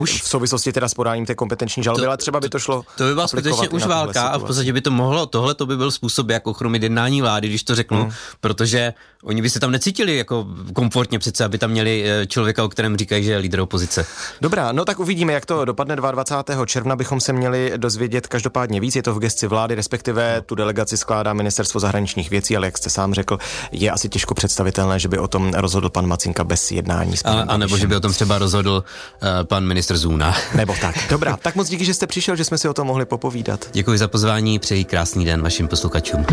už v souvislosti teda s podáním té kompetenční žaloby, ale třeba by to šlo. To by byla skutečně už válka a v podstatě by to mohlo, tohle to by byl způsob, jak ochromit jednání vlády, když to řeknu, protože oni by se tam necítili jako komfortně přece, aby tam měli člověka, o kterém říkají, že je lídr opozice. Dobrá, no tak uvidíme, jak to dopadne 22. června, bychom se měli dozvědět každopádně víc, je to v gesci vlády, respektive tu delegaci skládá Ministerstvo zahraničních věcí, ale jak jste sám řekl, je asi těžko představitelné, že by o tom rozhodl pan Macinka bez jednání s panem nebo že by o tom třeba rozhodl pan ministr Zůna. Nebo tak. Dobrá, tak moc díky, že jste přišel, že jsme si o tom mohli popovídat. Děkuji za pozvání, přeji krásný den vašim posluchačům.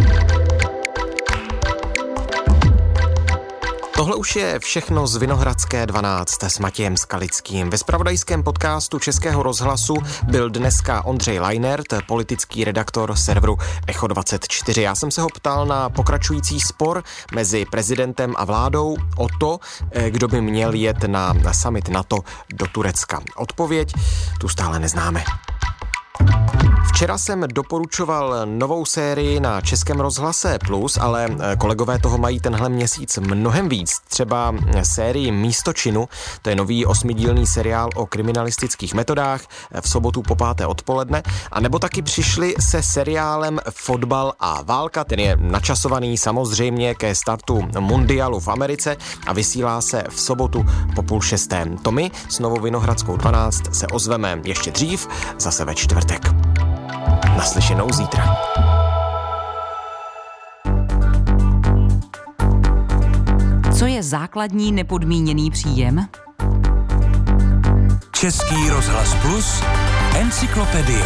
Tohle už je všechno z Vinohradské 12 s Matějem Skalickým. Ve zpravodajském podcastu Českého rozhlasu byl dneska Ondřej Lajnert, politický redaktor serveru Echo24. Já jsem se ho ptal na pokračující spor mezi prezidentem a vládou o to, kdo by měl jet na summit NATO do Turecka. Odpověď tu stále neznáme. Včera jsem doporučoval novou sérii na Českém rozhlase Plus, ale kolegové toho mají tenhle měsíc mnohem víc. Třeba sérii Místo činu, to je nový 8dílný seriál o kriminalistických metodách v sobotu po 5. odpoledne, a nebo taky přišli se seriálem Fotbal a válka, ten je načasovaný samozřejmě ke startu mundialu v Americe a vysílá se v sobotu po 5:30. To my s novou Vinohradskou 12 se ozveme ještě dřív, zase ve čtvrtek. Naslyšenou zítra. Co je základní nepodmíněný příjem? Český rozhlas Plus, encyklopedie.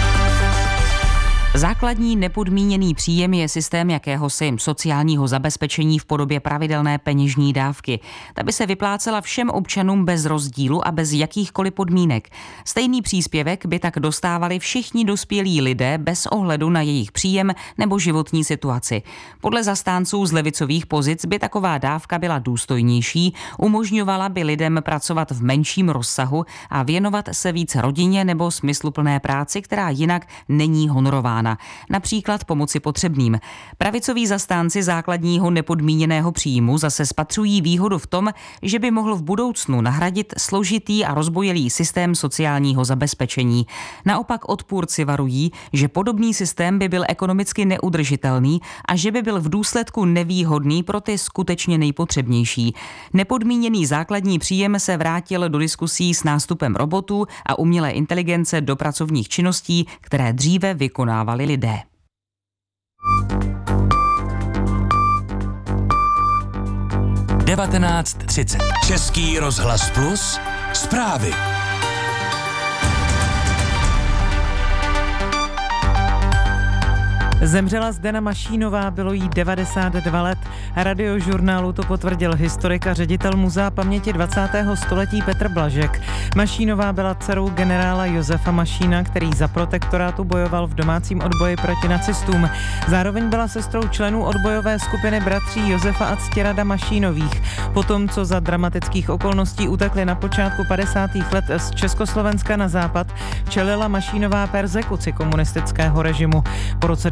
Základní nepodmíněný příjem je systém jakéhosi sociálního zabezpečení v podobě pravidelné peněžní dávky. Ta by se vyplácela všem občanům bez rozdílu a bez jakýchkoliv podmínek. Stejný příspěvek by tak dostávali všichni dospělí lidé bez ohledu na jejich příjem nebo životní situaci. Podle zastánců z levicových pozic by taková dávka byla důstojnější, umožňovala by lidem pracovat v menším rozsahu a věnovat se víc rodině nebo smysluplné práci, která jinak není honorována. Například pomoci potřebným. Pravicoví zastánci základního nepodmíněného příjmu zase spatřují výhodu v tom, že by mohl v budoucnu nahradit složitý a rozbojelý systém sociálního zabezpečení. Naopak odpůrci varují, že podobný systém by byl ekonomicky neudržitelný a že by byl v důsledku nevýhodný pro ty skutečně nejpotřebnější. Nepodmíněný základní příjem se vrátil do diskusí s nástupem robotů a umělé inteligence do pracovních činností, které dříve vykonávali lidé. (19:30) Český rozhlas Plus, zprávy. Zemřela Zdena Mašínová, bylo jí 92 let. Radiožurnálu to potvrdil historik a ředitel Muzea paměti 20. století Petr Blažek. Mašínová byla dcerou generála Josefa Mašína, který za protektorátu bojoval v domácím odboji proti nacistům. Zároveň byla sestrou členů odbojové skupiny bratří Josefa a Ctirada Mašínových. Potom, co za dramatických okolností utekli na počátku 50. let z Československa na západ, čelila Mašínová perzekuci komunistického režimu. Po roce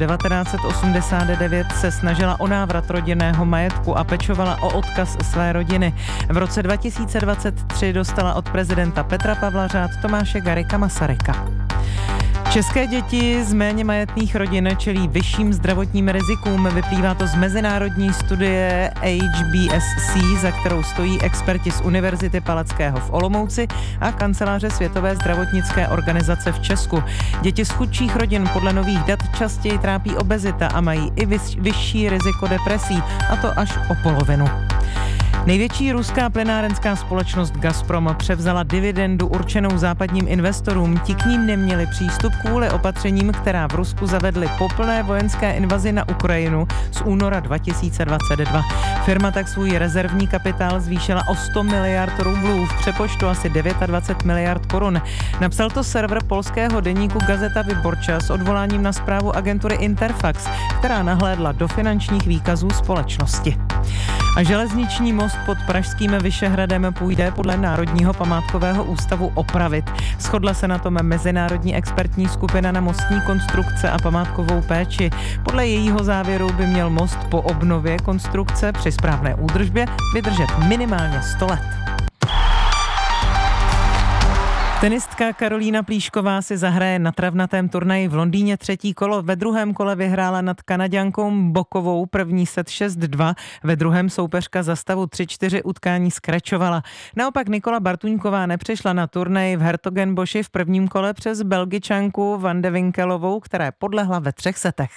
1989 se snažila o návrat rodinného majetku a pečovala o odkaz své rodiny. V roce 2023 dostala od prezidenta Petra Pavla řád Tomáše Garrigua Masaryka. České děti z méně majetných rodin čelí vyšším zdravotním rizikům. Vyplývá to z mezinárodní studie HBSC, za kterou stojí experti z Univerzity Palackého v Olomouci a kanceláře Světové zdravotnické organizace v Česku. Děti z chudších rodin podle nových dat častěji trápí obezita a mají i vyšší riziko depresí, a to až o polovinu. Největší ruská plynárenská společnost Gazprom převzala dividendu určenou západním investorům. Ti k ním neměli přístup kvůli opatřením, která v Rusku zavedly po plné vojenské invazi na Ukrajinu z února 2022. Firma tak svůj rezervní kapitál zvýšila o 100 miliard rublů, v přepočtu asi 29 miliard korun. Napsal to server polského deníku Gazeta Wyborcza s odvoláním na zprávu agentury Interfax, která nahlédla do finančních výkazů společnosti. A železniční most pod pražským Vyšehradem půjde podle Národního památkového ústavu opravit. Shodla se na tom mezinárodní expertní skupina na mostní konstrukce a památkovou péči. Podle jejího závěru by měl most po obnově konstrukce při správné údržbě vydržet minimálně 100 let. Tenistka Karolína Plíšková si zahraje na travnatém turnaji v Londýně 3. kolo. Ve druhém kole vyhrála nad Kanaďankou Bokovou první set 6-2. Ve druhém soupeřka za stavu 3-4 utkání skračovala. Naopak Nikola Bartuňková nepřešla na turnaj v Hertogenboši v prvním kole přes Belgičanku Van de Winkelovou, která podlehla ve 3 setech.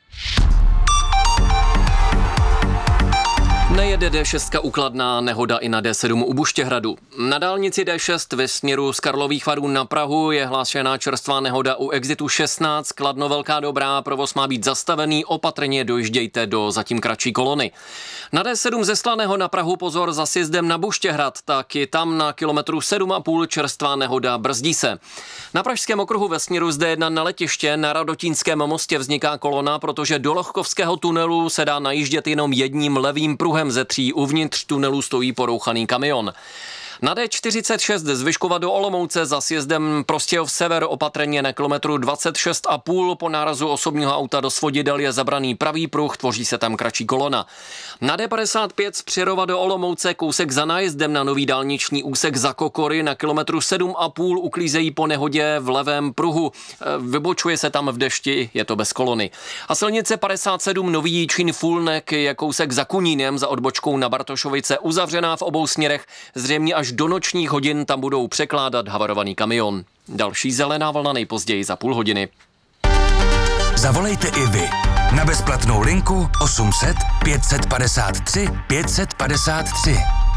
Nejede D6 u Kladna, nehoda i na D7 u Buštěhradu. Na dálnici D6 ve směru z Karlových Varů na Prahu je hlášená čerstvá nehoda u exitu 16, Kladno Velká Dobrá, provoz má být zastavený, opatrně dojíždějte do zatím kratší kolony. Na D7 ze Slaného na Prahu pozor za sjezdem na Buštěhrad, tak i tam na kilometru 7,5 čerstvá nehoda, brzdí se. Na Pražském okruhu ve směru z D1 na letiště na Radotínském mostě vzniká kolona, protože do Lochkovského tunelu se dá najíždět jenom jedním levým pruhem ze 3, uvnitř tunelu stojí porouchaný kamion. Na D46 z Vyškova do Olomouce za sjezdem Prostějov sever opatrně na kilometru 26,5 po nárazu osobního auta do svodidel je zabraný pravý pruh, tvoří se tam kratší kolona. Na D55 z Přerova do Olomouce kousek za nájezdem na nový dálniční úsek za Kokory na kilometru 7,5 uklízejí po nehodě v levém pruhu. Vybočuje se tam v dešti, je to bez kolony. A silnice 57 Nový Jičín Fulnek je kousek za Kunínem za odbočkou na Bartošovice uzavřená v obou směrech, zřejmě až do nočních hodin tam budou překládat havarovaný kamion. Další zelená vlna nejpozději za půl hodiny. Zavolejte i vy na bezplatnou linku 800 553 553.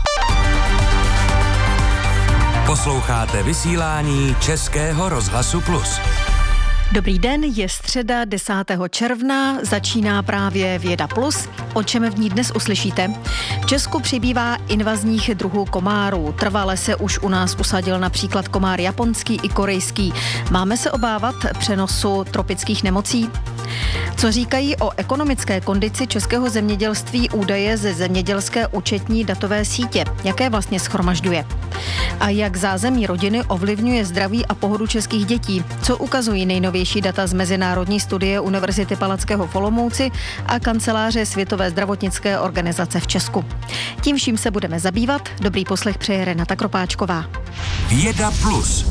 Posloucháte vysílání Českého rozhlasu Plus. Dobrý den, je středa 10. června, začíná právě Věda Plus. O čem v ní dnes uslyšíte? V Česku přibývá invazních druhů komárů. Trvale se už u nás usadil například komár japonský i korejský. Máme se obávat přenosu tropických nemocí? Co říkají o ekonomické kondici českého zemědělství údaje ze zemědělské účetní datové sítě? Jaké vlastně shromažďuje? A jak zázemí rodiny ovlivňuje zdraví a pohodu českých dětí? Co ukazují nejnovější data z mezinárodní studie Univerzity Palackého v Olomouci a kanceláře Světové zdravotnické organizace v Česku? Tím vším se budeme zabývat. Dobrý poslech přeje Renata Kropáčková. Věda Plus.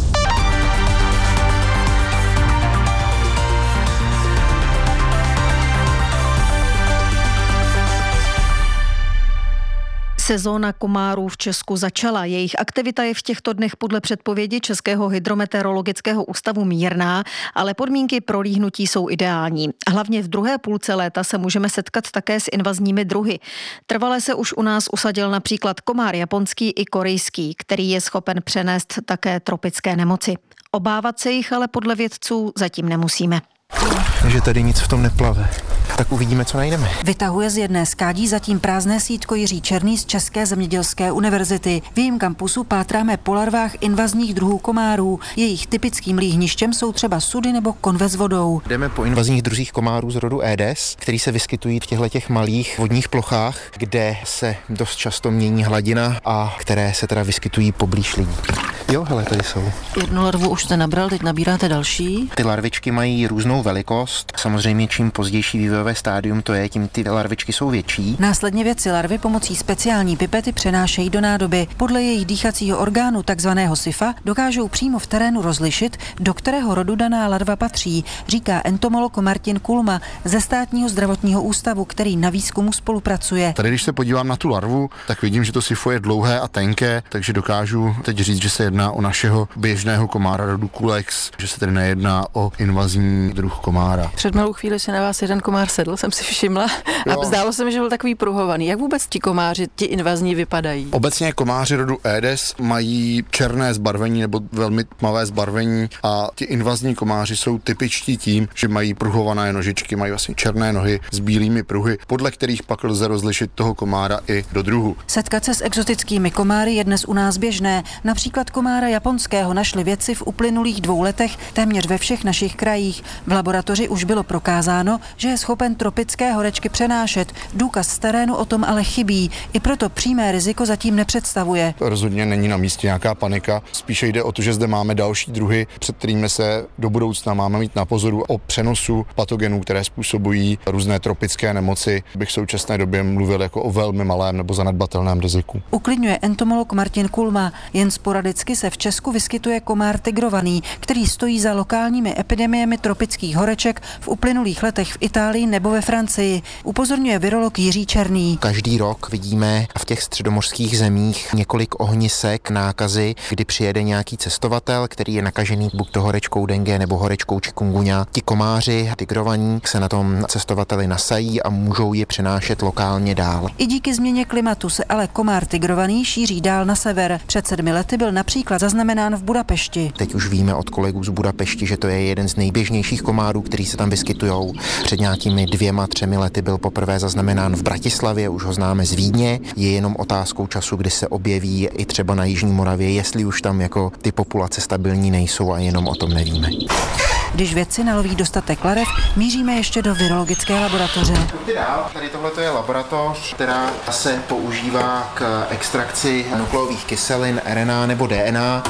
Sezóna komárů v Česku začala. Jejich aktivita je v těchto dnech podle předpovědi Českého hydrometeorologického ústavu mírná, ale podmínky pro líhnutí jsou ideální. Hlavně v druhé půlce léta se můžeme setkat také s invazními druhy. Trvale se už u nás usadil například komár japonský i korejský, který je schopen přenést také tropické nemoci. Obávat se jich ale podle vědců zatím nemusíme. Že tady nic v tom neplave. Tak uvidíme, co najdeme. Vytahuje z jedné skádí zatím prázdné sítko Jiří Černý z České zemědělské univerzity. V jejím kampusu pátráme po larvách invazních druhů komárů. Jejich typickým líhništěm jsou třeba sudy nebo konve s vodou. Jdeme po invazních druzích komárů z rodu Aedes, který se vyskytují v těchto malých vodních plochách, kde se dost často mění hladina a které se teda vyskytují poblíž lidí. Jo, hele, tady jsou. Jednu larvu už jste nabral, teď nabíráte další. Ty larvičky mají různou velikost. Samozřejmě čím pozdější vývojové stádium to je, tím ty larvičky jsou větší. Následně vědci larvy pomocí speciální pipety přenášejí do nádoby. Podle jejich dýchacího orgánu, takzvaného sifa, dokážou přímo v terénu rozlišit, do kterého rodu daná larva patří, říká entomolog Martin Kulma ze Státního zdravotního ústavu, který na výzkumu spolupracuje. Tady, když se podívám na tu larvu, tak vidím, že to sifo je dlouhé a tenké, takže dokážu teď říct, že se jedná o našeho běžného komára rodu Culex, že se tedy nejedná o invazní druh komára. Před malou chvíli se na vás jeden komár sedl, jsem si všimla, a zdálo se mi, že byl takový pruhovaný. Jak vůbec ti komáři, ti invazní, vypadají? Obecně komáři rodu Aedes mají černé zbarvení nebo velmi tmavé zbarvení a ti invazní komáři jsou typičtí tím, že mají pruhované nožičky, mají vlastně černé nohy s bílými pruhy, podle kterých pak lze rozlišit toho komára i do druhu. Setkat se s exotickými komáry je dnes u nás běžné. Například komára japonského našli vědci v uplynulých 2 letech téměř ve všech našich krajích. V laboratoři už bylo prokázáno, že je schopen tropické horečky přenášet. Důkaz z terénu o tom ale chybí. I proto přímé riziko zatím nepředstavuje. Rozhodně není na místě nějaká panika. Spíše jde o to, že zde máme další druhy, před kterými se do budoucna máme mít na pozoru. O přenosu patogenů, které způsobují různé tropické nemoci, bych v současné době mluvil jako o velmi malém nebo zanedbatelném riziku. Uklidňuje entomolog Martin Kulma. Jen sporadicky roky se v Česku vyskytuje komár tigrovaný, který stojí za lokálními epidemiemi tropických horeček v uplynulých letech v Itálii nebo ve Francii, upozorňuje virolog Jiří Černý. Každý rok vidíme v těch středomořských zemích několik ohnisek nákazy, kdy přijede nějaký cestovatel, který je nakažený buď to horečkou dengue nebo horečkou chikungunya. Ti komáři tigrovaní se na tom cestovateli nasají a můžou je přenášet lokálně dál. I díky změně klimatu se ale komár tigrovaný šíří dál na sever. Před 7 lety byl například zaznamenán v Budapešti. Teď už víme od kolegů z Budapešti, že to je jeden z nejběžnějších komárů, který se tam vyskytujou. Před nějakými 2-3 lety byl poprvé zaznamenán v Bratislavě, už ho známe z Vídně. Je jenom otázkou času, kdy se objeví i třeba na Jižní Moravě, jestli už tam jako ty populace stabilní nejsou a jenom o tom nevíme. Když vědci naloví dostatek larev, míříme ještě do virologické laboratoře. Tady tohle je laboratoř, která se používá k extrakci nukleových kyselin RNA nebo DNA.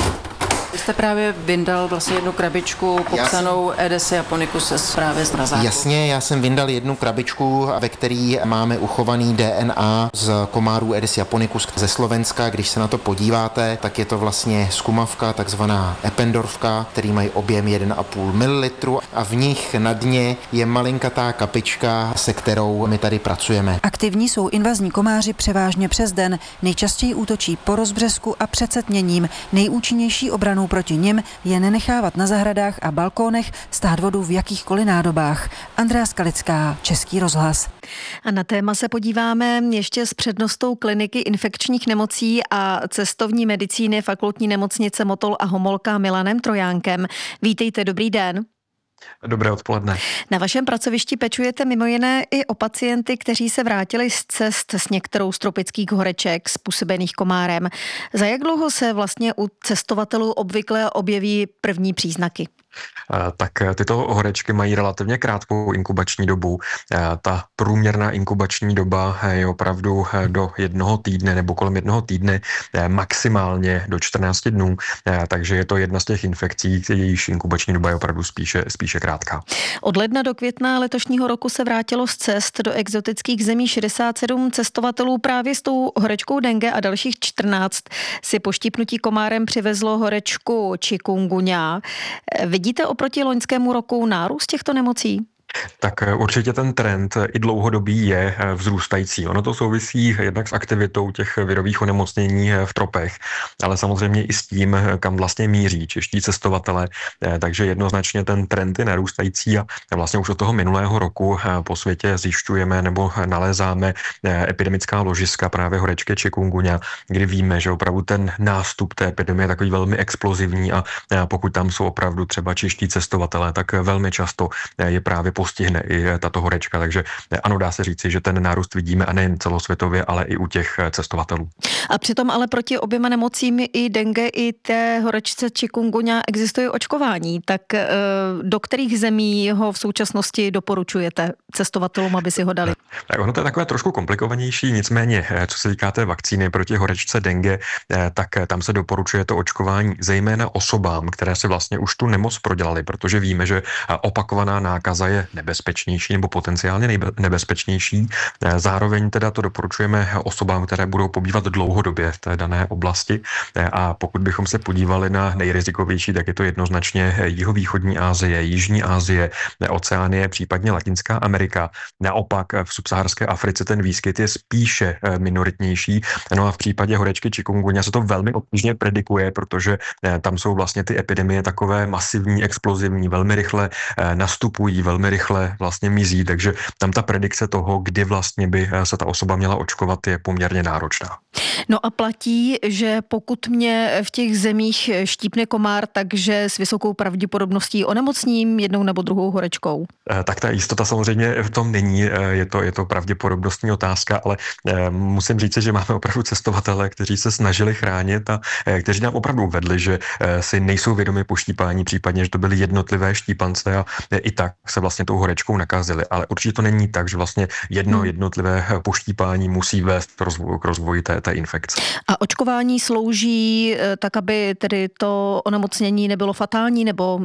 Vy jste právě vyndal vlastně jednu krabičku popsanou Aedes japonicus právě z mrazáku. Jasně, já jsem vyndal jednu krabičku, ve který máme uchovaný DNA z komárů Aedes japonicus ze Slovenska. Když se na to podíváte, tak je to vlastně zkumavka, takzvaná Eppendorfka, který mají objem 1,5 ml a v nich na dně je malinkatá kapička, se kterou my tady pracujeme. Aktivní jsou invazní komáři převážně přes den. Nejčastěji útočí po rozbřesku a před setměním. Nejúčinnější obranou proti nim je nenechávat na zahradách a balkónech stát vodu v jakýchkoliv nádobách. Andrea Skalická, Český rozhlas. A na téma se podíváme ještě s přednostou kliniky infekčních nemocí a cestovní medicíny Fakultní nemocnice Motol a Homolka Milanem Trojánkem. Vítejte, dobrý den. Dobré odpoledne. Na vašem pracovišti pečujete mimo jiné i o pacienty, kteří se vrátili z cest s některou z tropických horeček způsobených komárem. Za jak dlouho se vlastně u cestovatelů obvykle objeví první příznaky? Tak tyto horečky mají relativně krátkou inkubační dobu. Ta průměrná inkubační doba je opravdu do 1 týdne nebo kolem 1 týdne, maximálně do 14 dnů, takže je to jedna z těch infekcí, jejíž inkubační doba je opravdu spíše krátká. Od ledna do května letošního roku se vrátilo z cest do exotických zemí 67 cestovatelů právě s tou horečkou dengue a dalších 14 si po štípnutí komárem přivezlo horečku chikungunya. Vidíte oproti loňskému roku nárůst těchto nemocí? Tak určitě ten trend i dlouhodobý je vzrůstající. Ono to souvisí jednak s aktivitou těch virových onemocnění v tropech, ale samozřejmě i s tím, kam vlastně míří čeští cestovatelé. Takže jednoznačně ten trend je narůstající a vlastně už od toho minulého roku po světě zjišťujeme nebo nalézáme epidemická ložiska právě horečky chikungunya, kdy víme, že opravdu ten nástup té epidemie je takový velmi explozivní a pokud tam jsou opravdu třeba čeští cestovatelé, tak velmi často je právě postihne i tato horečka, takže ano, dá se říci, že ten nárůst vidíme a nejen celosvětově, ale i u těch cestovatelů. A přitom ale proti oběma nemocím i dengue, i té horečce chikungunya existuje očkování, tak do kterých zemí ho v současnosti doporučujete cestovatelům, aby si ho dali? Tak ono to je takové trošku komplikovanější, nicméně, co se týká té vakcíny proti horečce dengue, tak tam se doporučuje to očkování zejména osobám, které si vlastně už tu nemoc prodělali, protože víme, že opakovaná nákaza je nebezpečnější nebo potenciálně nebezpečnější. Zároveň teda to doporučujeme osobám, které budou pobývat dlouhodobě v té dané oblasti a pokud bychom se podívali na nejrizikovější, tak je to jednoznačně jihovýchodní Asie, Jižní Asie, Oceánie, případně Latinská Amerika. Naopak v subsaharské Africe ten výskyt je spíše minoritnější. No a v případě horečky chikungunya se to velmi obtížně predikuje, protože tam jsou vlastně ty epidemie takové masivní, explozivní, velmi rychle nastupují, velmi rychle vlastně mizí, takže tam ta predikce toho, kdy vlastně by se ta osoba měla očkovat, je poměrně náročná. No a platí, že pokud mě v těch zemích štípne komár, takže s vysokou pravděpodobností onemocním jednou nebo druhou horečkou? Tak ta jistota samozřejmě v tom není, je to pravděpodobnostní otázka, ale musím říct, že máme opravdu cestovatele, kteří se snažili chránit a kteří nám opravdu uvedli, že si nejsou vědomi poštípání, případně, že to byly jednotlivé štípance a i tak se vlastně vlastně tou horečkou nakazili. Ale určitě to není tak, že vlastně jednotlivé poštípání musí vést k rozvoji té infekce. A očkování slouží tak, aby tedy to onemocnění nebylo fatální, nebo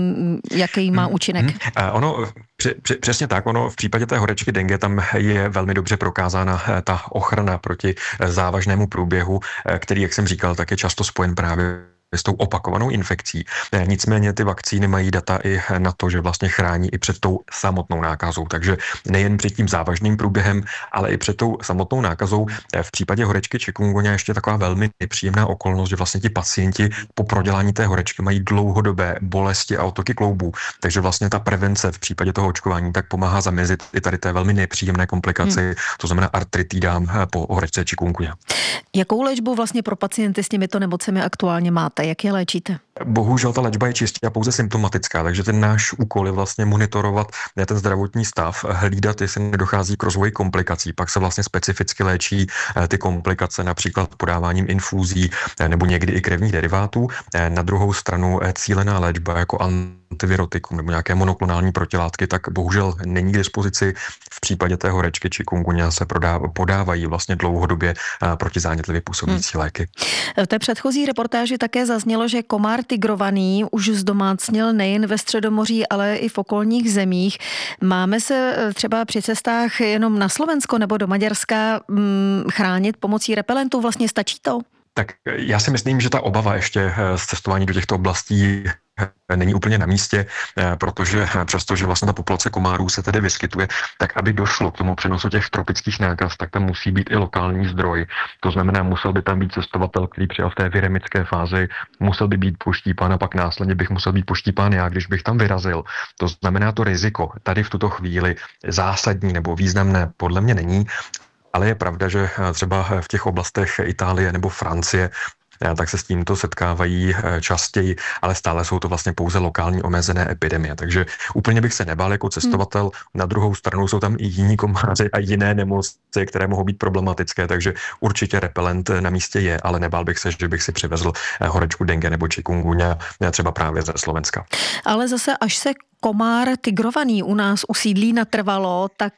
jaký má účinek? Ono, přesně tak, ono v případě té horečky dengue tam je velmi dobře prokázána ta ochrana proti závažnému průběhu, který, jak jsem říkal, tak je často spojen právě s tou opakovanou infekcí. Nicméně ty vakcíny mají data i na to, že vlastně chrání i před tou samotnou nákazou. Takže nejen před tím závažným průběhem, ale i před tou samotnou nákazou. V případě horečky chikungunya ještě taková velmi nepříjemná okolnost, že vlastně ti pacienti po prodělání té horečky mají dlouhodobé bolesti a otoky kloubů. Takže vlastně ta prevence v případě toho očkování tak pomáhá zamezit i tady té velmi nepříjemné komplikaci, to znamená artritidám po horečce chikungunya. Jakou léčbu vlastně pro pacienty s těmito nemocemi aktuálně máte? Jak je léčíte? Bohužel ta léčba je čistě a pouze symptomatická, takže ten náš úkol je vlastně monitorovat ten zdravotní stav, hlídat, jestli nedochází k rozvoji komplikací. Pak se vlastně specificky léčí ty komplikace například podáváním infúzí nebo někdy i krevních derivátů. Na druhou stranu cílená léčba jako antivirotikum nebo nějaké monoklonální protilátky, tak bohužel není k dispozici. V případě té horečky chikungunya se podávají vlastně dlouhodobě protizánětlivě působící léky. V té předchozí reportáži také zaznělo, že komár tigrovaný už zdomácnil nejen ve Středomoří, ale i v okolních zemích. Máme se třeba při cestách jenom na Slovensko nebo do Maďarska chránit pomocí repelentů? Vlastně stačí to? Tak já si myslím, že ta obava ještě z cestování do těchto oblastí není úplně na místě, protože přestože vlastně ta populace komárů se tedy vyskytuje, tak aby došlo k tomu přenosu těch tropických nákaz, tak tam musí být i lokální zdroj. To znamená, musel by tam být cestovatel, který přijel v té viremické fázi, musel by být poštípán a pak následně bych musel být poštípán já, když bych tam vyrazil. To znamená, to riziko tady v tuto chvíli zásadní nebo významné podle mě není. Ale je pravda, že třeba v těch oblastech Itálie nebo Francie tak se s tímto setkávají častěji, ale stále jsou to vlastně pouze lokální omezené epidemie. Takže úplně bych se nebál jako cestovatel. Na druhou stranu jsou tam i jiní komáři a jiné nemoci, které mohou být problematické, takže určitě repelent na místě je, ale nebál bych se, že bych si přivezl horečku dengue nebo chikungunya třeba právě ze Slovenska. Ale zase až se komár tigrovaný u nás usídlí natrvalo, tak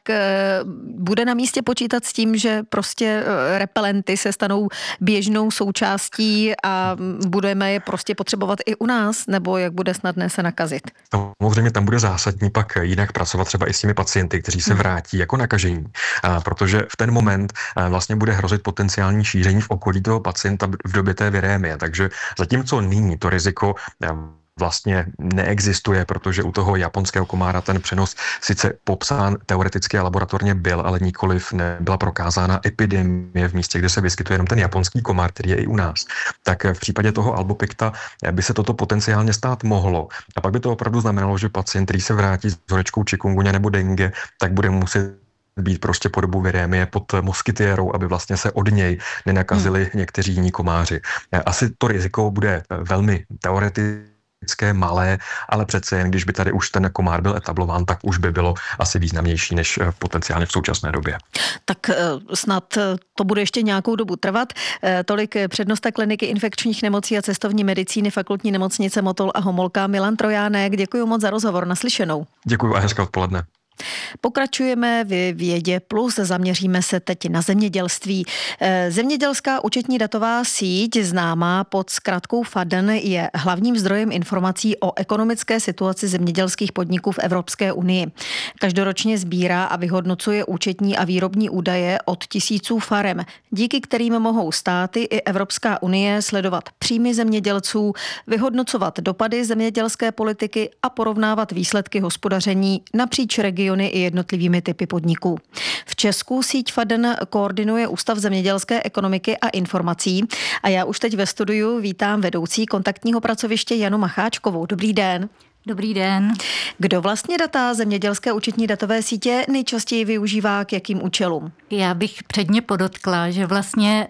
bude na místě počítat s tím, že prostě repelenty se stanou běžnou součástí a budeme je prostě potřebovat i u nás, nebo jak bude snadné se nakazit? Samozřejmě tam bude zásadní pak jinak pracovat třeba i s těmi pacienty, kteří se vrátí jako nakažení, protože v ten moment vlastně bude hrozit potenciální šíření v okolí toho pacienta v době té virémie. Takže zatímco nyní to riziko vlastně neexistuje, protože u toho japonského komára ten přenos sice popsán teoreticky a laboratorně byl, ale nikoliv nebyla prokázána epidemie v místě, kde se vyskytuje jenom ten japonský komár, který je i u nás. Tak v případě toho albopicta by se toto potenciálně stát mohlo. A pak by to opravdu znamenalo, že pacient, který se vrátí s horečkou chikungunya nebo dengue, tak bude muset být prostě po dobu virémie pod moskytiérou, aby vlastně se od něj nenakazili někteří jiní komáři. Asi to riziko bude velmi teoretické, malé, ale přece jen, když by tady už ten komár byl etablován, tak už by bylo asi významnější než potenciálně v současné době. Tak snad to bude ještě nějakou dobu trvat. Tolik přednosta kliniky infekčních nemocí a cestovní medicíny Fakultní nemocnice Motol a Homolka Milan Trojánek. Děkuji moc za rozhovor, naslyšenou. Děkuji a hezké odpoledne. Pokračujeme v Vědě plus, zaměříme se teď na zemědělství. Zemědělská účetní datová síť, známá pod zkratkou FADN, je hlavním zdrojem informací o ekonomické situaci zemědělských podniků v Evropské unii. Každoročně sbírá a vyhodnocuje účetní a výrobní údaje od tisíců farem, díky kterým mohou státy i Evropská unie sledovat příjmy zemědělců, vyhodnocovat dopady zemědělské politiky a porovnávat výsledky hospodaření napříč regiony i jednotlivými typy podniků. V Česku síť FADN koordinuje Ústav zemědělské ekonomiky a informací a já už teď ve studiu vítám vedoucí kontaktního pracoviště Janu Macháčkovou. Dobrý den. Dobrý den. Kdo vlastně data zemědělské účetní datové sítě nejčastěji využívá k jakým účelům? Já bych předně podotkla, že vlastně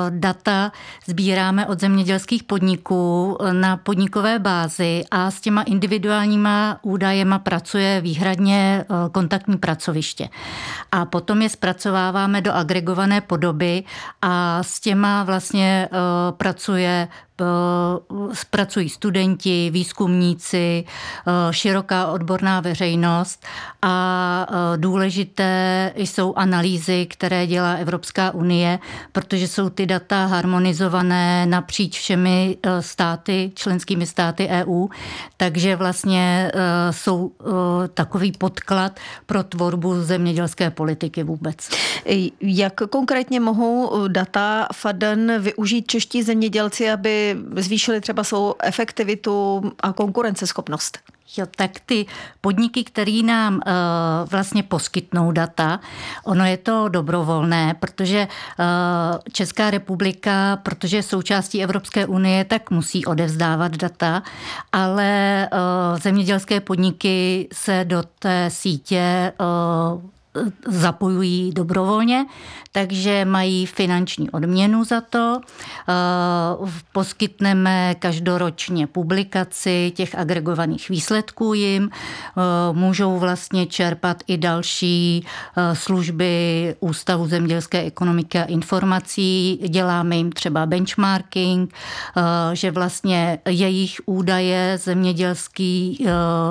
data sbíráme od zemědělských podniků na podnikové bázi a s těma individuálníma údajema pracuje výhradně kontaktní pracoviště. A potom je zpracováváme do agregované podoby a s těma vlastně pracuje pracují studenti, výzkumníci, široká odborná veřejnost a důležité jsou analýzy, které dělá Evropská unie, protože jsou ty data harmonizované napříč všemi státy, členskými státy EU, takže vlastně jsou takový podklad pro tvorbu zemědělské politiky vůbec. Jak konkrétně mohou data FADN využít čeští zemědělci, aby zvýšili třeba svou efektivitu a konkurenceschopnost? Jo, tak ty podniky, které nám vlastně poskytnou data, ono je to dobrovolné, protože Česká republika, protože je součástí Evropské unie, tak musí odevzdávat data, ale zemědělské podniky se do té sítě zapojují dobrovolně, takže mají finanční odměnu za to. Poskytneme každoročně publikaci těch agregovaných výsledků jim. Můžou vlastně čerpat i další služby Ústavu zemědělské ekonomiky a informací. Děláme jim třeba benchmarking, že vlastně jejich údaje zemědělský,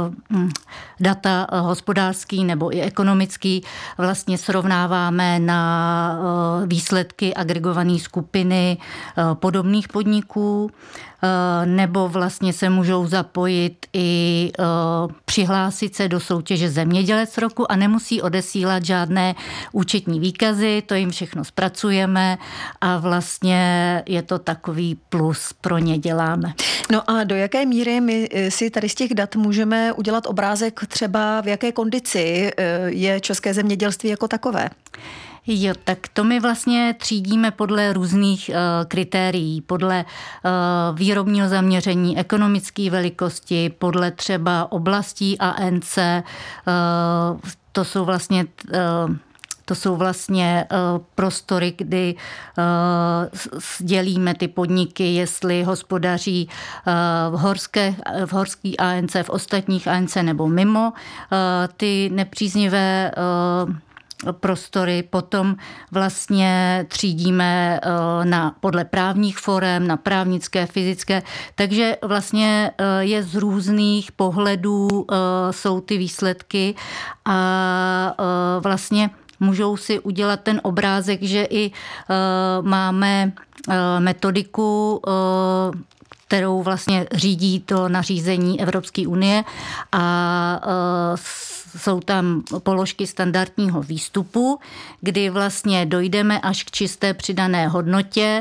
data hospodářský nebo i ekonomický vlastně srovnáváme na výsledky agregované skupiny podobných podniků, nebo vlastně se můžou zapojit i přihlásit se do soutěže Zemědělec roku a nemusí odesílat žádné účetní výkazy, to jim všechno zpracujeme a vlastně je to takový plus pro ně děláme. No a do jaké míry my si tady z těch dat můžeme udělat obrázek třeba v jaké kondici je české zemědělství jako takové? Jo, tak to my vlastně třídíme podle různých kritérií, podle výrobního zaměření, ekonomické velikosti, podle třeba oblastí ANC, to jsou vlastně prostory, kdy sdělíme ty podniky, jestli hospodaří v horský ANC, v ostatních ANC nebo mimo. Ty nepříznivé prostory potom vlastně třídíme podle právních forem, na právnické, fyzické, takže vlastně je z různých pohledů jsou ty výsledky a vlastně můžou si udělat ten obrázek, že i máme metodiku, kterou vlastně řídí to nařízení Evropské unie a jsou tam položky standardního výstupu, kdy vlastně dojdeme až k čisté přidané hodnotě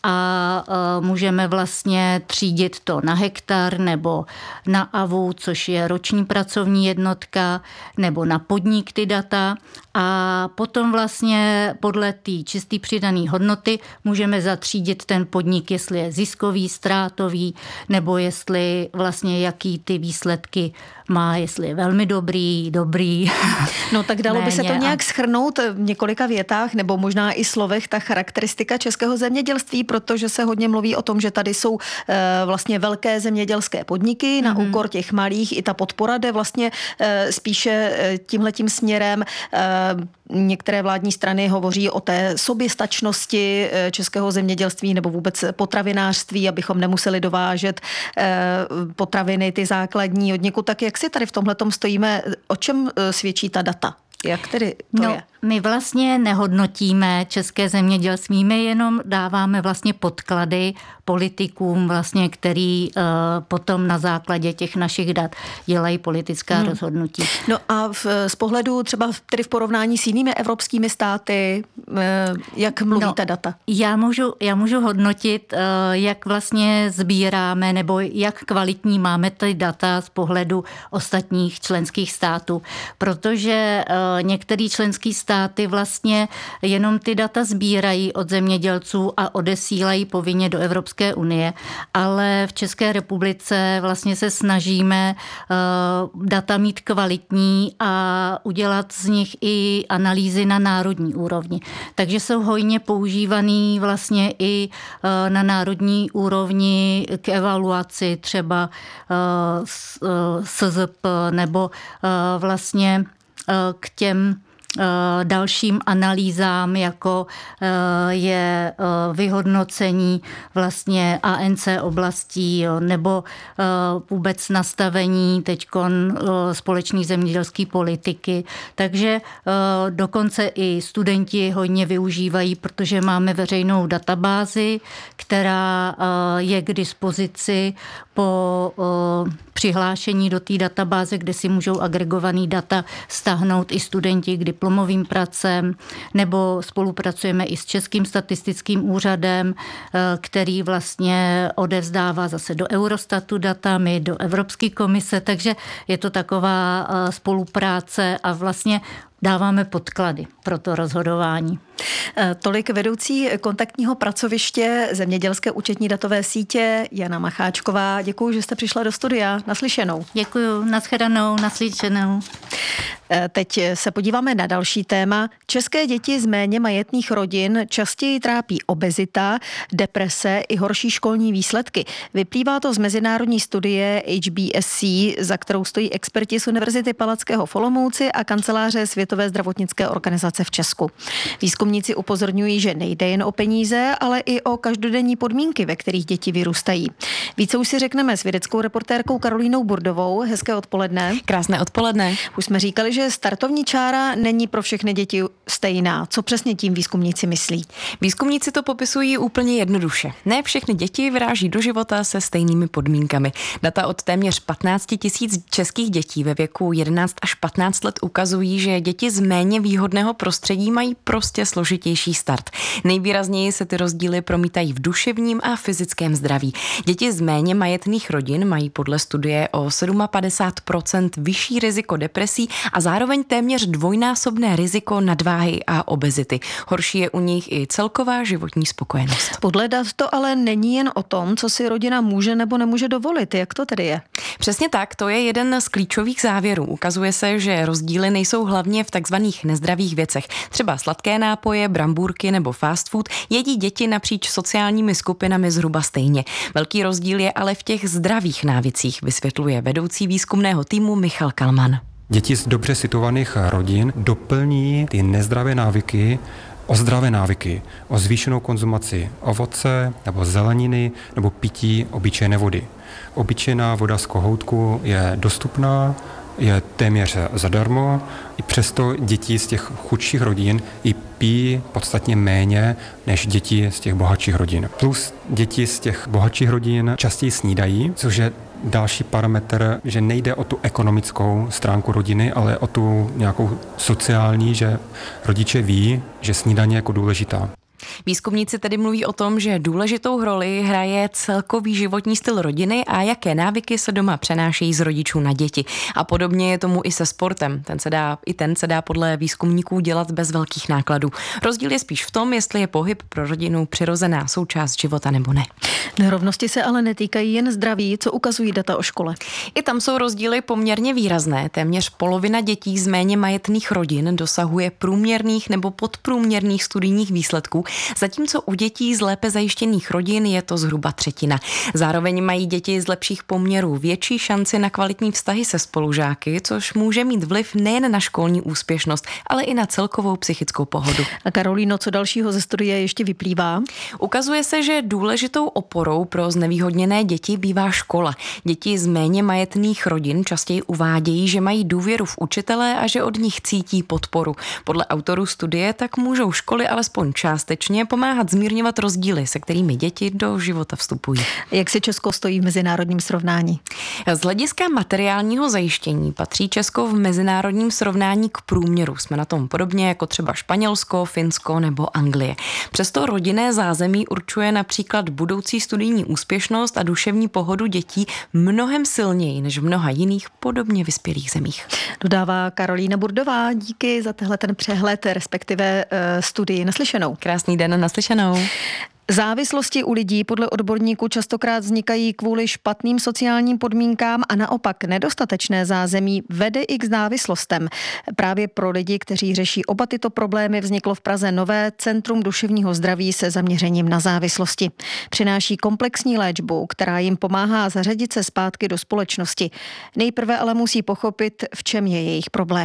a můžeme vlastně třídit to na hektar nebo na AVU, což je roční pracovní jednotka, nebo na podnik ty data a potom vlastně podle té čisté přidané hodnoty můžeme zatřídit ten podnik, jestli je ziskový, ztrátový, nebo jestli vlastně jaký ty výsledky má, jestli je velmi dobrý. No tak dalo by se to nějak shrnout v několika větách nebo možná i slovech ta charakteristika českého zemědělství, protože se hodně mluví o tom, že tady jsou vlastně velké zemědělské podniky na úkor těch malých, i ta podpora jde vlastně spíše tímhletím směrem. Některé vládní strany hovoří o té soběstačnosti českého zemědělství nebo vůbec potravinářství, abychom nemuseli dovážet potraviny, ty základní od někud. Tak jak si tady v tomhletom stojíme? O čem svědčí ta data? Jak tedy to je? My vlastně nehodnotíme české zemědělství, my jenom dáváme vlastně podklady politikům, vlastně, který potom na základě těch našich dat dělají politická rozhodnutí. No a z pohledu třeba tedy v porovnání s jinými evropskými státy, jak mluví ta data? Já můžu hodnotit, jak vlastně sbíráme nebo jak kvalitní máme ty data z pohledu ostatních členských států, protože některé členské státy vlastně jenom ty data sbírají od zemědělců a odesílají povinně do Evropské unie, ale v České republice vlastně se snažíme data mít kvalitní a udělat z nich i analýzy na národní úrovni. Takže jsou hojně používaný vlastně i na národní úrovni k evaluaci třeba SZP nebo vlastně k těm dalším analýzám, jako je vyhodnocení vlastně ANC oblastí nebo vůbec nastavení teďkon společné zemědělské politiky. Takže dokonce i studenti hodně využívají, protože máme veřejnou databázi, která je k dispozici po přihlášení do té databáze, kde si můžou agregovaný data stáhnout i studenti k diplomovým pracem, nebo spolupracujeme i s Českým statistickým úřadem, který vlastně odevzdává zase do Eurostatu data, my do Evropské komise, takže je to taková spolupráce a vlastně dáváme podklady pro to rozhodování. Tolik vedoucí kontaktního pracoviště Zemědělské účetní datové sítě Jana Macháčková. Děkuji, že jste přišla do studia. Naslyšenou. Děkuji, nashledanou, naslyšenou. Teď se podíváme na další téma. České děti z méně majetných rodin častěji trápí obezita, deprese i horší školní výsledky. Vyplývá to z mezinárodní studie HBSC, za kterou stojí experti z Univerzity Palackého v Olomouci a kanceláře Světové zdravotnické organizace v Česku. Výzkumníci upozorňují, že nejde jen o peníze, ale i o každodenní podmínky, ve kterých děti vyrůstají. Více už si řekneme s vědeckou reportérkou Karolínou Burdovou. Hezké odpoledne. Krásné odpoledne. Už jsme říkali, že startovní čára není pro všechny děti stejná. Co přesně tím výzkumníci myslí? Výzkumníci to popisují úplně jednoduše. Ne všechny děti vyráží do života se stejnými podmínkami. Data od téměř 15 000 českých dětí ve věku 11 až 15 let ukazují, že děti z méně výhodného prostředí mají prostě složitější start. Nejvýrazněji se ty rozdíly promítají v duševním a fyzickém zdraví. Děti z méně majetných rodin mají podle studie o 57% vyšší riziko depresí a zároveň téměř dvojnásobné riziko nadváhy a obezity. Horší je u nich i celková životní spokojenost. Podle dat to ale není jen o tom, co si rodina může nebo nemůže dovolit. Jak to tedy je? Přesně tak, to je jeden z klíčových závěrů. Ukazuje se, že rozdíly nejsou hlavně v takzvaných nezdravých věcech. Třeba sladké nápoje, brambůrky nebo fast food jedí děti napříč sociálními skupinami zhruba stejně. Velký rozdíl je ale v těch zdravých návycích, vysvětluje vedoucí výzkumného týmu Michal Kalman. Děti z dobře situovaných rodin doplní ty nezdravé návyky o zdravé návyky, o zvýšenou konzumaci ovoce nebo zeleniny nebo pití obyčejné vody. Obyčejná voda z kohoutku je dostupná, je téměř zadarmo, i přesto děti z těch chudších rodin i pijí podstatně méně než děti z těch bohatších rodin. Plus děti z těch bohatších rodin častěji snídají, což je další parametr, že nejde o tu ekonomickou stránku rodiny, ale o tu nějakou sociální, že rodiče ví, že snídaně je jako důležitá. Výzkumníci tedy mluví o tom, že důležitou roli hraje celkový životní styl rodiny a jaké návyky se doma přenášejí z rodičů na děti. A podobně je tomu i se sportem. Ten se dá podle výzkumníků dělat bez velkých nákladů. Rozdíl je spíš v tom, jestli je pohyb pro rodinu přirozená součást života nebo ne. Nerovnosti se ale netýkají jen zdraví, co ukazují data o škole. I tam jsou rozdíly poměrně výrazné. Téměř polovina dětí z méně majetných rodin dosahuje průměrných nebo podprůměrných studijních výsledků, zatímco u dětí z lépe zajištěných rodin je to zhruba třetina. Zároveň mají děti z lepších poměrů větší šanci na kvalitní vztahy se spolužáky, což může mít vliv nejen na školní úspěšnost, ale i na celkovou psychickou pohodu. A Karolíno, co dalšího ze studie ještě vyplývá? Ukazuje se, že důležitou oporou pro znevýhodněné děti bývá škola. Děti z méně majetných rodin častěji uvádějí, že mají důvěru v učitele a že od nich cítí podporu. Podle autorů studie tak můžou školy alespoň částečně pomáhat zmírňovat rozdíly, se kterými děti do života vstupují. Jak si Česko stojí v mezinárodním srovnání? Z hlediska materiálního zajištění patří Česko v mezinárodním srovnání k průměru. Jsme na tom podobně jako třeba Španělsko, Finsko nebo Anglie. Přesto rodinné zázemí určuje například budoucí studijní úspěšnost a duševní pohodu dětí mnohem silněji než v mnoha jiných podobně vyspělých zemích. Dodává Karolína Burdová. Díky za tenhle ten přehled, respektive studii. Naslyšenou. Krásný den, naslyšenou. Závislosti u lidí podle odborníků častokrát vznikají kvůli špatným sociálním podmínkám a naopak nedostatečné zázemí vede i k závislostem. Právě pro lidi, kteří řeší oba tyto problémy, vzniklo v Praze nové Centrum duševního zdraví se zaměřením na závislosti. Přináší komplexní léčbu, která jim pomáhá zařadit se zpátky do společnosti. Nejprve ale musí pochopit, v čem je jejich problém.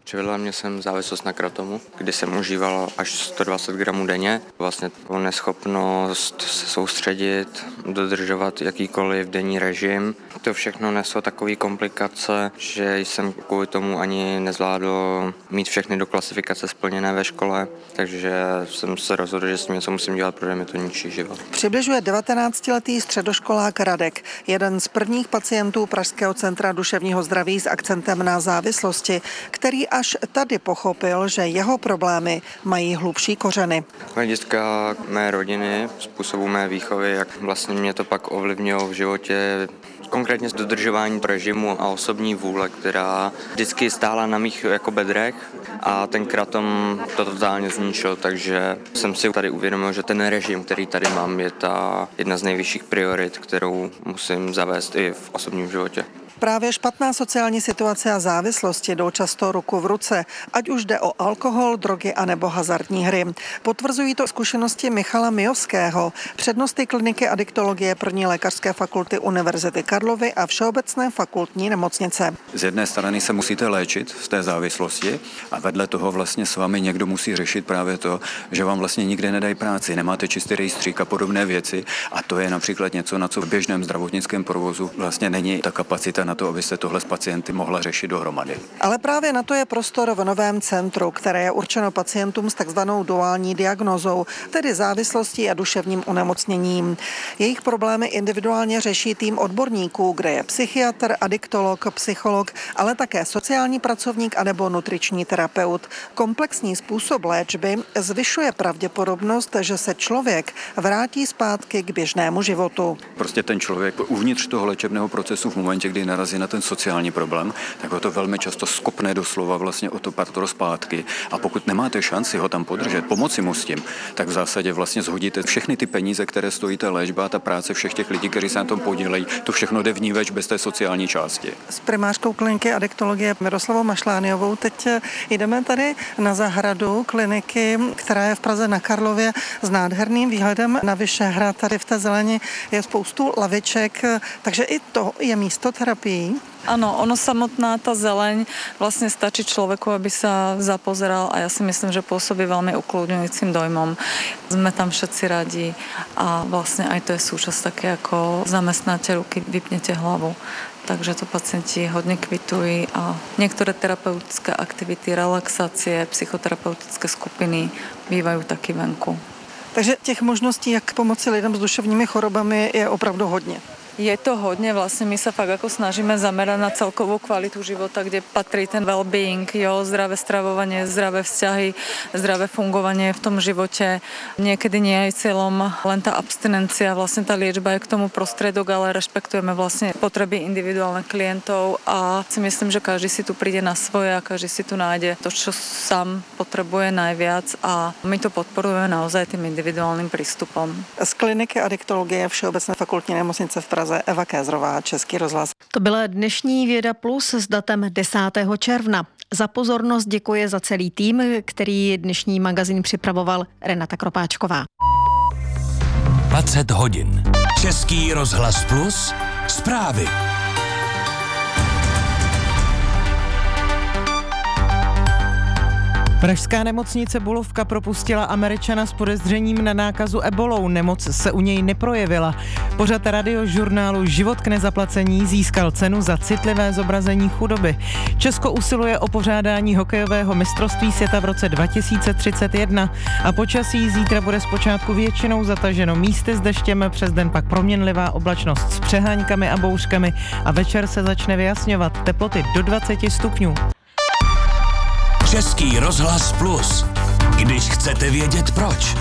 Přivedla mě jsem závislost na kratomu, kdy jsem užíval až 120 gramů denně. Vlastně neschopnost se soustředit, dodržovat jakýkoliv denní režim. To všechno neslo takové komplikace, že jsem kvůli tomu ani nezvládl mít všechny do klasifikace splněné ve škole, takže jsem se rozhodl, že s tím něco musím dělat, protože mi to ničí život. Přibližuje 19-letý středoškolák Radek, jeden z prvních pacientů Pražského centra duševního zdraví s akcentem na závislosti, který až tady pochopil, že jeho problémy mají hlubší kořeny. Hlediska mé rodiny, způsobu mé výchovy, jak vlastně mě to pak ovlivnilo v životě, konkrétně dodržování režimu a osobní vůle, která vždycky stála na mých jako bedrech a ten kratom to totálně zničil, takže jsem si tady uvědomil, že ten režim, který tady mám, je ta jedna z nejvyšších priorit, kterou musím zavést i v osobním životě. Právě špatná sociální situace a závislosti jdou často ruku v ruce, ať už jde o alkohol, drogy anebo hazardní hry. Potvrzují to zkušenosti Michala Mijovského, přednosty kliniky adiktologie 1. lékařské fakulty Univerzity Karlovy a Všeobecné fakultní nemocnice. Z jedné strany se musíte léčit z té závislosti a vedle toho vlastně s vámi někdo musí řešit právě to, že vám vlastně nikde nedají práci, nemáte čistý rejstřík a podobné věci a to je například něco, na co v běžném zdravotnickém provozu vlastně není ta kapacita na to, abyste tohle s pacienty mohla řešit dohromady. Ale právě na to je prostor v novém centru, které je určeno pacientům s takzvanou duální diagnózou, tedy závislostí a duševním onemocněním. Jejich problémy individuálně řeší tým odborníků, kde je psychiatr, adiktolog, psycholog, ale také sociální pracovník anebo nutriční terapeut. Komplexní způsob léčby zvyšuje pravděpodobnost, že se člověk vrátí zpátky k běžnému životu. Prostě ten člověk uvnitř toho léčebného procesu v momentě, kdy narazí na ten sociální problém, tak ho to velmi často skopne doslova vlastně o to partro zpátky. A pokud nemáte šanci ho tam podržet, pomoci mu s tím, tak v zásadě vlastně zhodíte všechny ty peníze, které stojí ta léčba a ta práce všech těch lidí, kteří se na tom podílejí. To všechno jde vníveč bez té sociální části. S primářkou kliniky adiktologie Miroslavou Mašlániovou teď jdeme tady na zahradu kliniky, která je v Praze na Karlově s nádherným výhledem na Vyšehrad. Tady v té zeleni je spoustu laviček, takže i to je místo terapii. Áno, ono samotná tá zeleň vlastne stačí človeku, aby sa zapozeral a ja si myslím, že pôsobí veľmi ukludňujúcim dojmom. Sme tam všetci radi a vlastne aj to je súčasť také, ako zamestnáte ruky, vypnete hlavu. Takže to pacienti hodne kvitujú a niektoré terapeutické aktivity, relaxácie, psychoterapeutické skupiny bývajú taky venku. Takže těch možností, jak pomoci lidem s duševními chorobami, je opravdu hodně. Je to hodne, vlastne my sa fakt ako snažíme zamerať na celkovú kvalitu života, kde patrí ten well-being, zdravé stravovanie, zdravé vzťahy, zdravé fungovanie v tom živote. Niekedy nie je cieľom len tá abstinencia, vlastne tá liečba je k tomu prostriedok, ale rešpektujeme vlastne potreby individuálnych klientov a si myslím, že každý si tu príde na svoje a každý si tu nájde to, čo sám potrebuje najviac a my to podporujeme naozaj tým individuálnym prístupom. Z kliniky adiktologie Všeobecné fakultní nemocnice v Praze Eva Kézrová, Český rozhlas. To byla dnešní Věda Plus s datem 10. června. Za pozornost děkuje za celý tým, který dnešní magazín připravoval Renata Kropáčková. 20 hodin. Český rozhlas Plus. Zprávy. Pražská nemocnice Bulovka propustila Američana s podezřením na nákazu ebolou. Nemoc se u něj neprojevila. Pořad radiožurnálu Život k nezaplacení získal cenu za citlivé zobrazení chudoby. Česko usiluje o pořádání hokejového mistrovství světa v roce 2031 a počasí zítra bude zpočátku většinou zataženo, místy s deštěm, přes den pak proměnlivá oblačnost s přeháňkami a bouřkami a večer se začne vyjasňovat, teploty do 20 stupňů. Český rozhlas Plus. Když chcete vědět proč.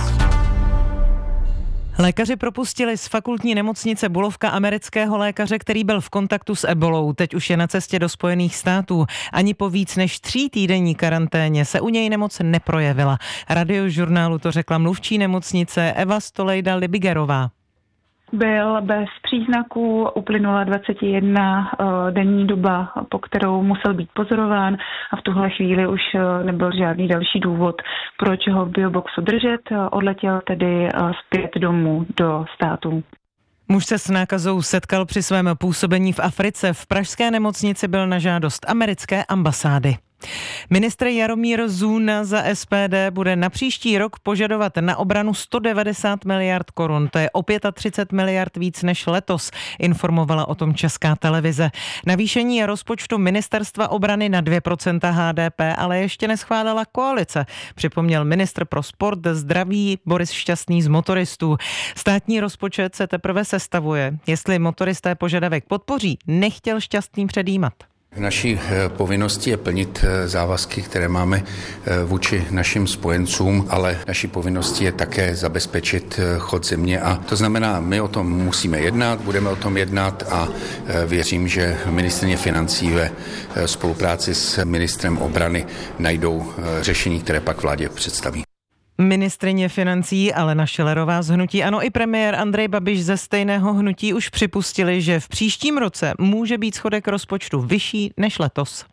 Lékaři propustili z fakultní nemocnice Bulovka amerického lékaře, který byl v kontaktu s ebolou. Teď už je na cestě do Spojených států. Ani po víc než 3týdenní karanténě se u něj nemoc neprojevila. Radiožurnálu to řekla mluvčí nemocnice Eva Stolejda Libigerová. Byl bez příznaků, uplynula 21 denní doba, po kterou musel být pozorován a v tuhle chvíli už nebyl žádný další důvod, proč ho v bioboxu držet. Odletěl tedy zpět domů do států. Muž se s nákazou setkal při svém působení v Africe. V pražské nemocnici byl na žádost americké ambasády. Ministr Jaromír Zůna za SPD bude na příští rok požadovat na obranu 190 miliard korun. To je o 35 miliard víc než letos, informovala o tom Česká televize. Navýšení rozpočtu Ministerstva obrany na 2% HDP ale ještě neschválila koalice, připomněl ministr pro sport, zdraví Boris Šťastný z Motoristů. Státní rozpočet se teprve sestavuje. Jestli motoristé požadavek podpoří, nechtěl Šťastný předjímat. Naší povinností je plnit závazky, které máme vůči našim spojencům, ale naší povinností je také zabezpečit chod země a to znamená, my o tom musíme jednat, budeme o tom jednat a věřím, že ministryně financí ve spolupráci s ministrem obrany najdou řešení, které pak vládě představí. Ministryně financí Alena Schillerová z hnutí ANO i premiér Andrej Babiš ze stejného hnutí už připustili, že v příštím roce může být schodek rozpočtu vyšší než letos.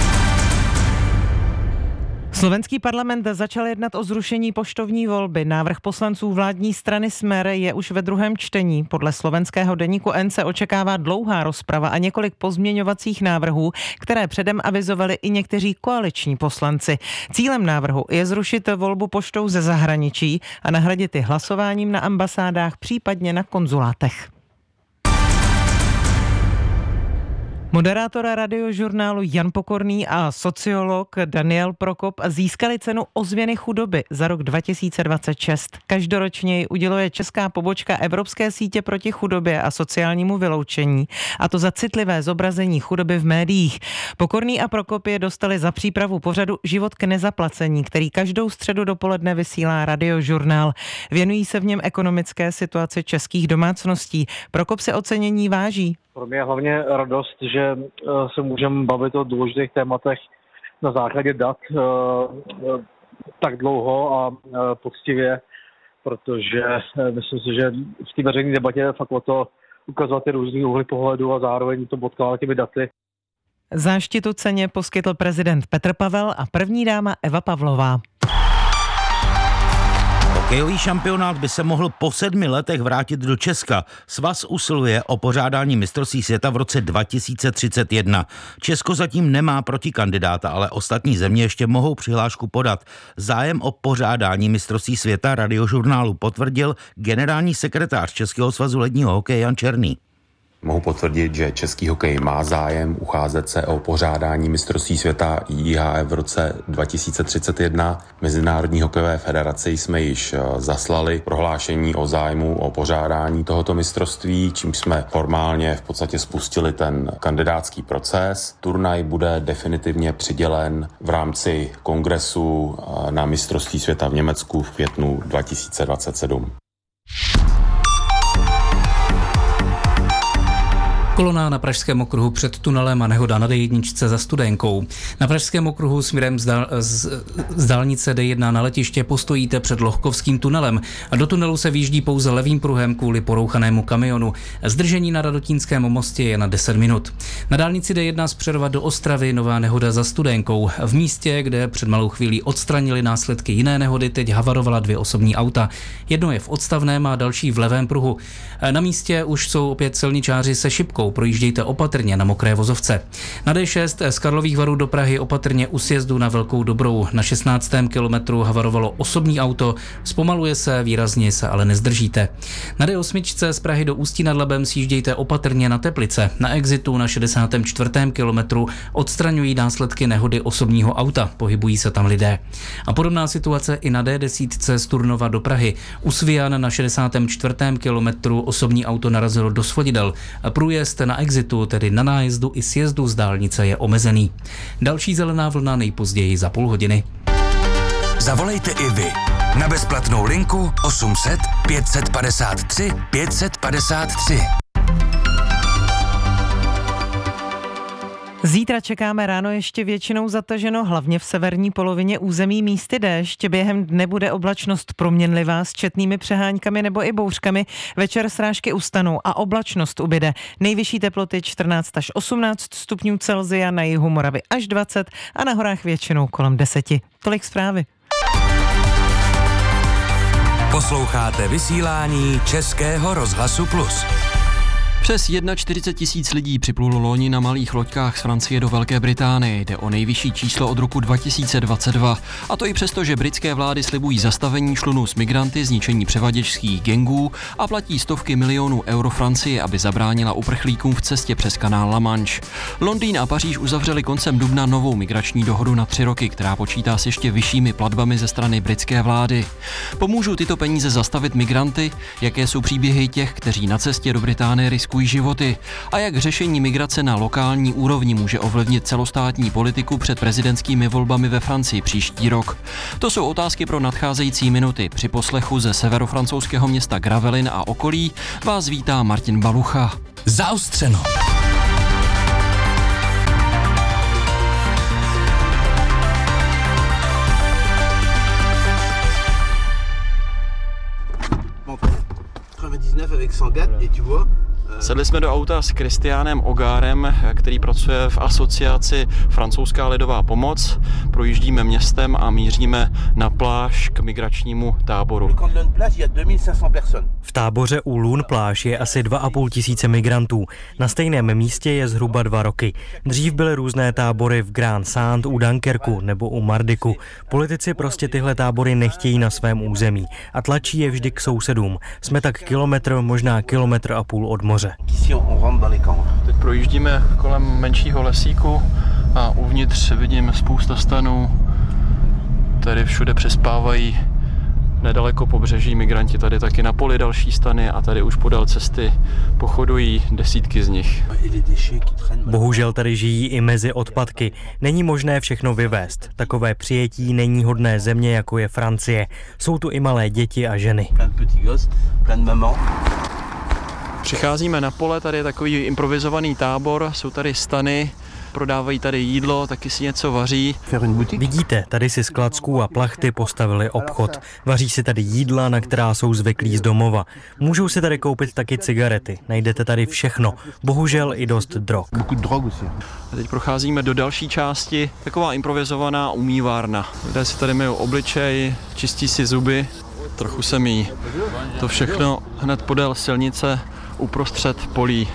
Slovenský parlament začal jednat o zrušení poštovní volby. Návrh poslanců vládní strany Smer je už ve druhém čtení. Podle slovenského deníku N se očekává dlouhá rozprava a několik pozměňovacích návrhů, které předem avizovali i někteří koaliční poslanci. Cílem návrhu je zrušit volbu poštou ze zahraničí a nahradit ji hlasováním na ambasádách, případně na konzulátech. Moderátor radiožurnálu Jan Pokorný a sociolog Daniel Prokop získali cenu Ozvěny chudoby za rok 2026. Každoročně ji uděluje česká pobočka Evropské sítě proti chudobě a sociálnímu vyloučení, a to za citlivé zobrazení chudoby v médiích. Pokorný a Prokop je dostali za přípravu pořadu Život k nezaplacení, který každou středu dopoledne vysílá radiožurnál. Věnují se v něm ekonomické situaci českých domácností. Prokop se ocenění váží. Pro mě je hlavně radost, že se můžeme bavit o důležitých tématech na základě dat tak dlouho a poctivě, protože myslím si, že v té veřejné debatě je fakt o to ukazovat ty různý úhly pohledu a zároveň to podkládat těmi daty. Záštitu ceně poskytl prezident Petr Pavel a první dáma Eva Pavlová. Hokejový šampionát by se mohl po 7 letech vrátit do Česka. Svaz usiluje o pořádání mistrovství světa v roce 2031. Česko zatím nemá protikandidáta, ale ostatní země ještě mohou přihlášku podat. Zájem o pořádání mistrovství světa radiožurnálu potvrdil generální sekretář Českého svazu ledního hokeje Jan Černý. Mohu potvrdit, že český hokej má zájem ucházet se o pořádání mistrovství světa IHF v roce 2031. Mezinárodní hokejové federaci jsme již zaslali prohlášení o zájmu o pořádání tohoto mistrovství, čím jsme formálně v podstatě spustili ten kandidátský proces. Turnaj bude definitivně přidělen v rámci kongresu na mistrovství světa v Německu v květnu 2027. Kolona na Pražském okruhu před tunelem a nehoda na D1 za Studenkou. Na Pražském okruhu směrem z dálnice D1 na letiště postojíte před Lohkovským tunelem a do tunelu se výjíždí pouze levým pruhem kvůli porouchanému kamionu. Zdržení na Radotínském mostě je na 10 minut. Na dálnici D1 z Přerova do Ostravy nová nehoda za Studenkou. V místě, kde před malou chvílí odstranili následky jiné nehody, teď havarovala 2 osobní auta. Jedno je v odstavném a další v levém pruhu. Na místě už jsou opět silničáři se šipkou. Projíždějte opatrně na mokré vozovce. Na D6 z Karlových Varů do Prahy opatrně u sjezdu na Velkou Dobrou. Na 16. kilometru havarovalo osobní auto, zpomaluje se, výrazně se ale nezdržíte. Na D8 z Prahy do Ústí nad Labem sjíždějte opatrně na Teplice. Na exitu na 64. kilometru odstraňují následky nehody osobního auta, pohybují se tam lidé. A podobná situace i na D10 z Turnova do Prahy. U Svijan na 64. kilometru osobní auto narazilo do svodidel. Průjezd na exitu, tedy na nájezdu i sjezdu z dálnice, je omezený. Další zelená vlna nejpozději za půl hodiny. Zavolejte i vy na bezplatnou linku 800 553 553. Zítra čekáme ráno ještě většinou zataženo, hlavně v severní polovině území místy déšť. Během dne bude oblačnost proměnlivá s četnými přeháňkami nebo i bouřkami. Večer srážky ustanou a oblačnost ubyde. Nejvyšší teploty 14 až 18 stupňů Celsia, na jihu Moravy až 20 a na horách většinou kolem 10. Tolik zprávy. Posloucháte vysílání Českého rozhlasu Plus. Přes 41 000 lidí připlulo loni na malých loďkách z Francie do Velké Británie. Jde o nejvyšší číslo od roku 2022. A to i přesto, že britské vlády slibují zastavení člunů s migranty, zničení převaděčských gangů a platí stovky milionů euro Francie, aby zabránila uprchlíkům v cestě přes kanál La Manche. Londýn a Paříž uzavřeli koncem dubna novou migrační dohodu na 3 roky, která počítá s ještě vyššími platbami ze strany britské vlády. Pomůžou tyto peníze zastavit migranty? Jaké jsou příběhy těch, kteří na cestě do Británie riskují životy a jak řešení migrace na lokální úrovni může ovlivnit celostátní politiku před prezidentskými volbami ve Francii příští rok. To jsou otázky pro nadcházející minuty. Při poslechu ze severofrancouzského města Gravelines a okolí vás vítá Martin Balucha. Zaostřeno. Sedli jsme do auta s Kristiánem Ogárem, který pracuje v asociaci Francouzská lidová pomoc. Projíždíme městem a míříme na pláž k migračnímu táboru. V táboře u Lune pláž je asi 2 500 migrantů. Na stejném místě je zhruba 2 roky. Dřív byly různé tábory v Grand Saint, u Dunkerku nebo u Mardiku. Politici prostě tyhle tábory nechtějí na svém území a tlačí je vždy k sousedům. Jsme tak kilometr, možná 1,5 kilometru od moře. Teď projíždíme kolem menšího lesíku a uvnitř vidím spousta stanů. Tady všude přespávají nedaleko pobřeží migranti. Tady taky na poli další stany a tady už podél cesty pochodují desítky z nich. Bohužel tady žijí i mezi odpadky. Není možné všechno vyvést. Takové přijetí není hodné země, jako je Francie. Jsou tu i malé děti a ženy. Přicházíme na pole, tady je takový improvizovaný tábor, jsou tady stany, prodávají tady jídlo, taky si něco vaří. Vidíte, tady si z klacků a plachty postavili obchod. Vaří si tady jídla, na která jsou zvyklí z domova. Můžou si tady koupit taky cigarety. Najdete tady všechno. Bohužel i dost drog. A teď procházíme do další části, taková improvizovaná umývárna. Lidé si tady myjou obličej, čistí si zuby, trochu se míjí. To všechno hned podél silnice uprostřed polí.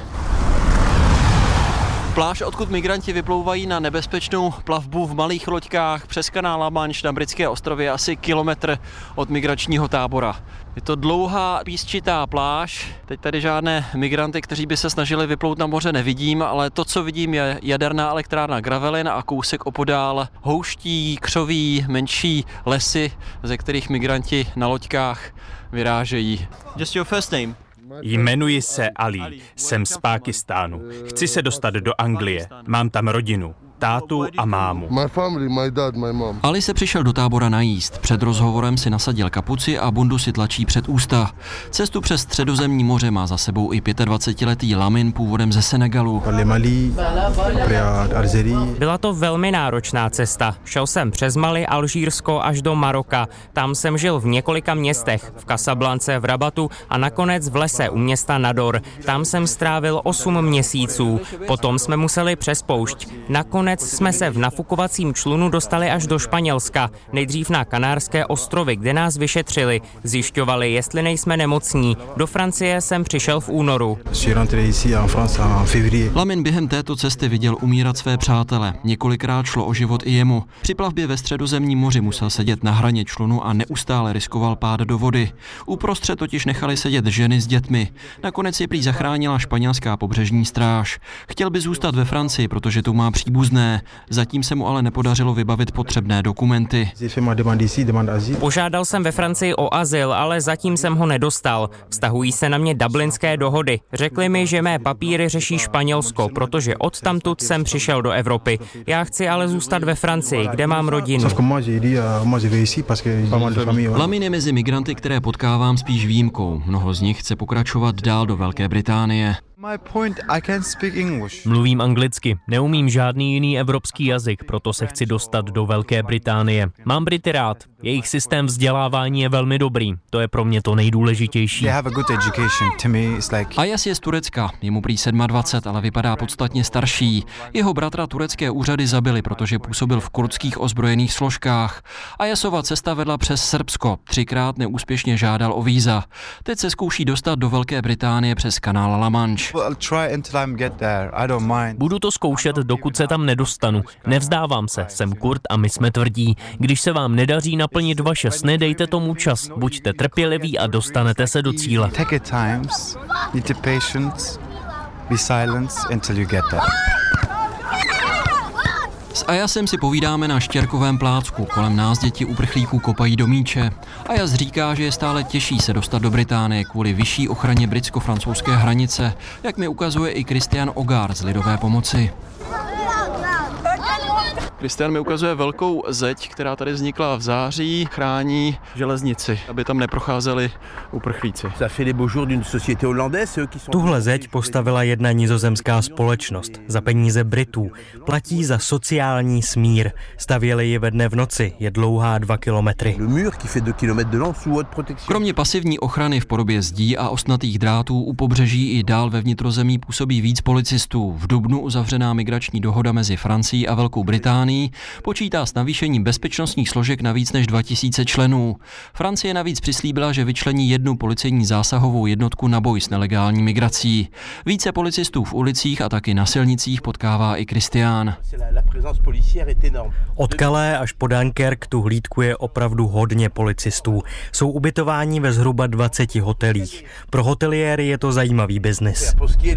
Pláž, odkud migranti vyplouvají na nebezpečnou plavbu v malých loďkách přes kanál La Manche na britské ostrově, asi kilometr od migračního tábora. Je to dlouhá písčitá pláž, teď tady žádné migranty, kteří by se snažili vyplout na moře, nevidím, ale to, co vidím, je jaderná elektrárna Gravelines a kousek opodál houští, křoví, menší lesy, ze kterých migranti na loďkách vyrážejí. Just your first name? Jmenuji se Ali, jsem z Pákistánu. Chci se dostat do Anglie, mám tam rodinu, tátu a mámu. Ali se přišel do tábora najíst. Před rozhovorem si nasadil kapuci a bundu si tlačí před ústa. Cestu přes Středozemní moře má za sebou i 25letý Lamin původem ze Senegalu. Byla to velmi náročná cesta. Šel jsem přes Mali, Alžírsko až do Maroka. Tam jsem žil v několika městech, v Casablance, v Rabatu a nakonec v lese u města Nador. Tam jsem strávil 8 měsíců. Potom jsme museli přes poušť. Nakonec jsme se v nafukovacím člunu dostali až do Španělska, nejdřív na Kanárské ostrovy, kde nás vyšetřili. Zjišťovali, jestli nejsme nemocní. Do Francie jsem přišel v únoru. Lamin během této cesty viděl umírat své přátele. Několikrát šlo o život i jemu. Při plavbě ve Středozemním moři musel sedět na hraně člunu a neustále riskoval pád do vody. Uprostřed totiž nechali sedět ženy s dětmi. Nakonec je prý zachránila španělská pobřežní stráž. Chtěl by zůstat ve Francii, protože tu má příbuzné. Zatím se mu ale nepodařilo vybavit potřebné dokumenty. Požádal jsem ve Francii o azyl, ale zatím jsem ho nedostal. Vztahují se na mě dublinské dohody. Řekli mi, že mé papíry řeší Španělsko, protože odtamtud jsem přišel do Evropy. Já chci ale zůstat ve Francii, kde mám rodinu. Lamin je mezi migranty, které potkávám, spíš výjimkou. Mnoho z nich chce pokračovat dál do Velké Británie. Mluvím anglicky, neumím žádný jiný evropský jazyk, proto se chci dostat do Velké Británie. Mám Brity rád, jejich systém vzdělávání je velmi dobrý, to je pro mě to nejdůležitější. Ayas je z Turecka, je mu prý 27, ale vypadá podstatně starší. Jeho bratra turecké úřady zabili, protože působil v kurdských ozbrojených složkách. Ayasova cesta vedla přes Srbsko, 3krát neúspěšně žádal o víza. Teď se zkouší dostat do Velké Británie přes kanál La Manche. Budu to zkoušet, dokud se tam nedostanu. Nevzdávám se, jsem Kurt a my jsme tvrdí. Když se vám nedaří naplnit vaše sny, dejte tomu čas. Buďte trpěliví a dostanete se do cíle. S Ayasem si povídáme na Štěrkovém plácku. Kolem nás děti uprchlíků kopají do míče. Ayas říká, že je stále těžší se dostat do Británie kvůli vyšší ochraně britsko-francouzské hranice, jak mi ukazuje i Christian Ogár z Lidové pomoci. Christian mi ukazuje velkou zeď, která tady vznikla v září, chrání železnici, aby tam neprocházeli uprchlíci. Tuhle zeď postavila jedna nizozemská společnost za peníze Britů. Platí za sociální smír. Stavěli ji ve dne v noci, je dlouhá 2 kilometry. Kromě pasivní ochrany v podobě zdí a ostnatých drátů u pobřeží i dál ve vnitrozemí působí víc policistů. V dubnu uzavřená migrační dohoda mezi Francií a Velkou Británií počítá s navýšením bezpečnostních složek na víc než 2000 členů. Francie navíc přislíbila, že vyčlení jednu policejní zásahovou jednotku na boj s nelegální migrací. Více policistů v ulicích a taky na silnicích potkává i Christian. Od Calais až po Dunkerque tu hlídkuje opravdu hodně policistů. Jsou ubytováni ve zhruba 20 hotelích. Pro hoteliéry je to zajímavý biznis.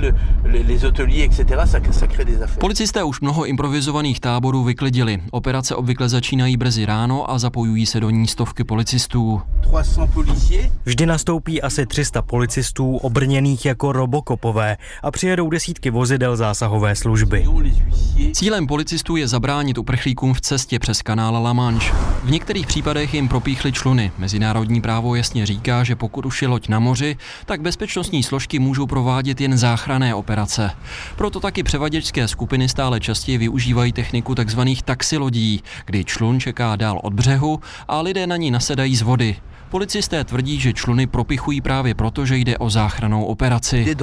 Policisté už mnoho improvizovaných táborů vyklidili. Operace obvykle začínají brzy ráno a zapojují se do ní stovky policistů. Vždy nastoupí asi 300 policistů obrněných jako robokopové a přijedou desítky vozidel zásahové služby. Cílem policistů je zabránit uprchlíkům v cestě přes kanál La Manche. V některých případech jim propíchly čluny. Mezinárodní právo jasně říká, že pokud už je loď na moři, tak bezpečnostní složky můžou provádět jen záchranné operace. Proto taky převaděčské skupiny stále častěji využívají techniku tzv. Taxilodí, kdy člun čeká dál od břehu a lidé na ní nasedají z vody. Policisté tvrdí, že čluny propichují právě proto, že jde o záchrannou operaci.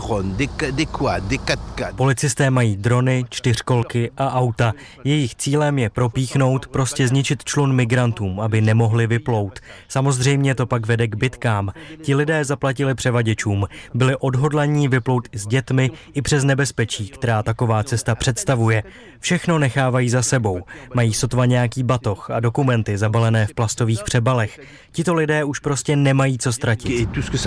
Policisté mají drony, 4kolky a auta. Jejich cílem je propíchnout, prostě zničit člun migrantům, aby nemohli vyplout. Samozřejmě to pak vede k bitkám. Ti lidé zaplatili převaděčům. Byli odhodlaní vyplout s dětmi i přes nebezpečí, která taková cesta představuje. Všechno nechávají za sebou. Mají sotva nějaký batoh a dokumenty zabalené v plastových přebalech. Tito lidé už prostě nemají co ztratit.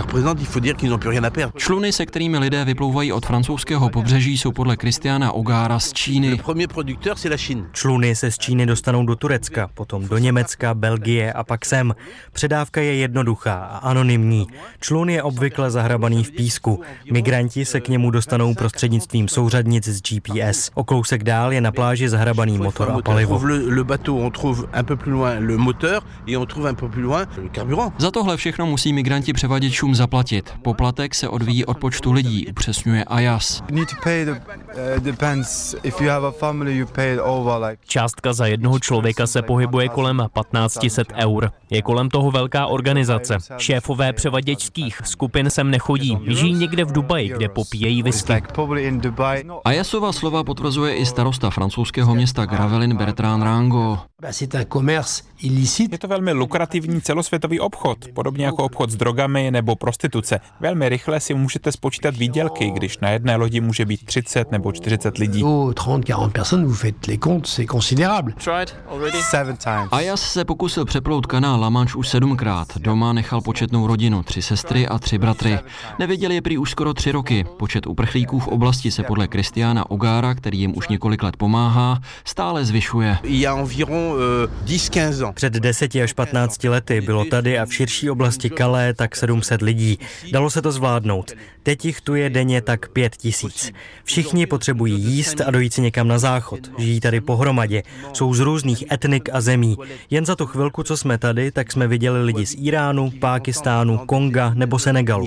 Čluny, se kterými lidé vyplouvají od francouzského pobřeží, jsou podle Christiana Ogára z Číny. Čluny se z Číny dostanou do Turecka, potom do Německa, Belgie a pak sem. Předávka je jednoduchá a anonymní. Člun je obvykle zahrabaný v písku. Migranti se k němu dostanou prostřednictvím souřadnic z GPS. O kousek dál je na pláži zahrabaný motor a palivo. Za tohle všechno musí migranti převaděčům zaplatit. Poplatek se odvíjí od počtu lidí, upřesňuje Ayas. Částka za jednoho člověka se pohybuje kolem 1500 eur. Je kolem toho velká organizace. Šéfové převaděčských skupin sem nechodí. Žijí někde v Dubaji, kde popíjejí whisky. Ayasova slova potvrzuje i starosta francouzského města Gravelines Bertrand Rango. Je to velmi lukrativní celosvětový obchod, podobně jako obchod s drogami nebo prostituce. Velmi rychle si můžete spočítat výdělky, když na jedné lodi může být 30 nebo 40 lidí. Ayas se pokusil přeplout kanál La Manche už 7krát. Doma nechal početnou rodinu, 3 sestry a 3 bratry. Neviděl je prý už skoro 3 roky. Počet uprchlíků v oblasti se podle Christiana Ogára, který jim už několik let pomáhá, stále zvyšuje. Před 10 až 15 lety bylo tady a v širší oblasti Calais tak 700 lidí. Dalo se to zvládnout. Teď jich tu je denně tak 5000. Všichni potřebují jíst a dojít si někam na záchod. Žijí tady pohromadě. Jsou z různých etnik a zemí. Jen za tu chvilku, co jsme tady, tak jsme viděli lidi z Iránu, Pákistánu, Konga nebo Senegalu.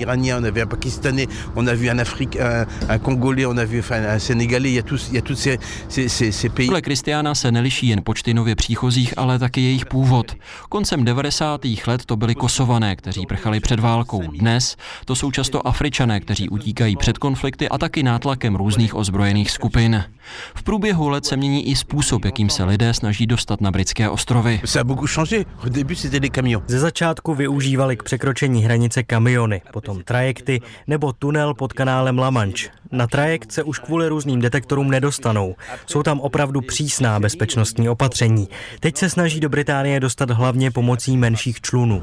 Podle Christiana se neliší jen počty nově příchozích, ale taky jejich původ. Koncem 90. let to byli Kosované, kteří prchali před válkou. Dnes to jsou často Afričané, kteří utíkají před konflikty a taky nátlakem různých ozbrojených skupin. V průběhu let se mění i způsob, jakým se lidé snaží dostat na britské ostrovy. Ze začátku využívali k překročení hranice kamiony, potom trajekty nebo tunel pod kanálem La Manche. Na trajekt se už kvůli různým detektorům nedostanou. Jsou tam opravdu přísná bezpečnostní opatření. Teď se snaží do Británie dostat hlavně pomocí menších člunů.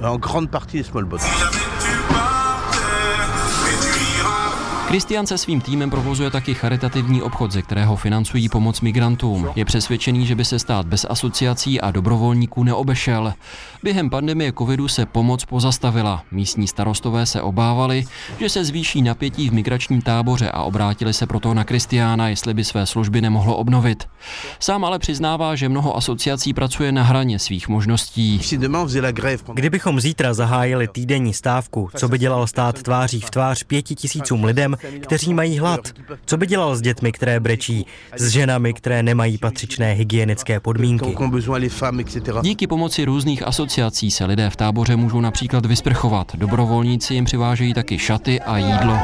Christian se svým týmem provozuje taky charitativní obchod, ze kterého financují pomoc migrantům. Je přesvědčený, že by se stát bez asociací a dobrovolníků neobešel. Během pandemie covidu se pomoc pozastavila. Místní starostové se obávali, že se zvýší napětí v migračním táboře a obrátili se proto na Christiana, jestli by své služby nemohlo obnovit. Sám ale přiznává, že mnoho asociací pracuje na hraně svých možností. Kdybychom zítra zahájili týdenní stávku, co by dělal stát tváří v tvář 5 000 lidem, kteří mají hlad? Co by dělal s dětmi, které brečí, s ženami, které nemají patřičné hygienické podmínky? Díky pomoci různých asociací se lidé v táboře můžou například vysprchovat. Dobrovolníci jim přivážejí taky šaty a jídlo.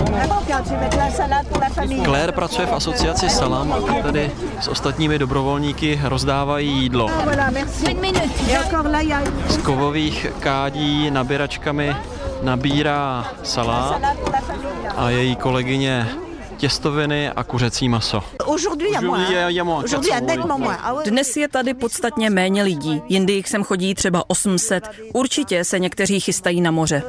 Claire pracuje v asociaci Salam a tady s ostatními dobrovolníky rozdávají jídlo. Z kovových kádí nabíračkami nabírá salát a její kolegyně těstoviny a kuřecí maso. Dnes je tady podstatně méně lidí, jindy jich sem chodí třeba 800. Určitě se někteří chystají na moře.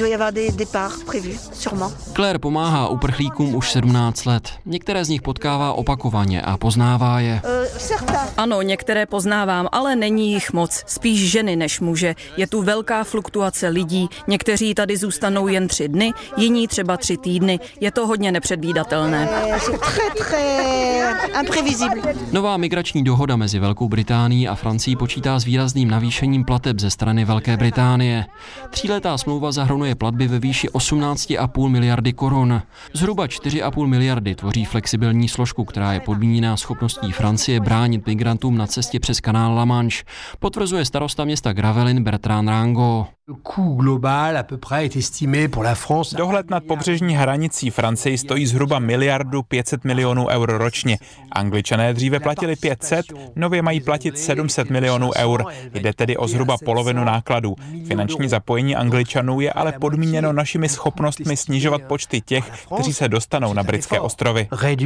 Claire pomáhá uprchlíkům už 17 let. Některé z nich potkává opakovaně a poznává je. Ano, některé poznávám, ale není jich moc. Spíš ženy než muže. Je tu velká fluktuace lidí. Někteří tady zůstanou jen 3 dny, jiní třeba 3 týdny. Je to hodně nepředvídatelné. Nová migrační dohoda mezi Velkou Británií a Francií počítá s výrazným navýšením plateb ze strany Velké Británie. 3letá smlouva zahrnuje platby ve výši 18,5 miliardy korun. Zhruba 4,5 miliardy tvoří flexibilní složku, která je podmíněná schopností Francie bránit migrantům na cestě přes kanál La Manche, potvrzuje starosta města Gravelines Bertrand Rango. Dohled nad pobřežní hranicí Francii stojí zhruba 1 500 milionů eur ročně. Angličané dříve platili 500, nově mají platit 700 milionů eur. Jde tedy o zhruba polovinu nákladů. Finanční zapojení Angličanů je ale podmíněno našimi schopnostmi snižovat počty těch, kteří se dostanou na britské ostrovy.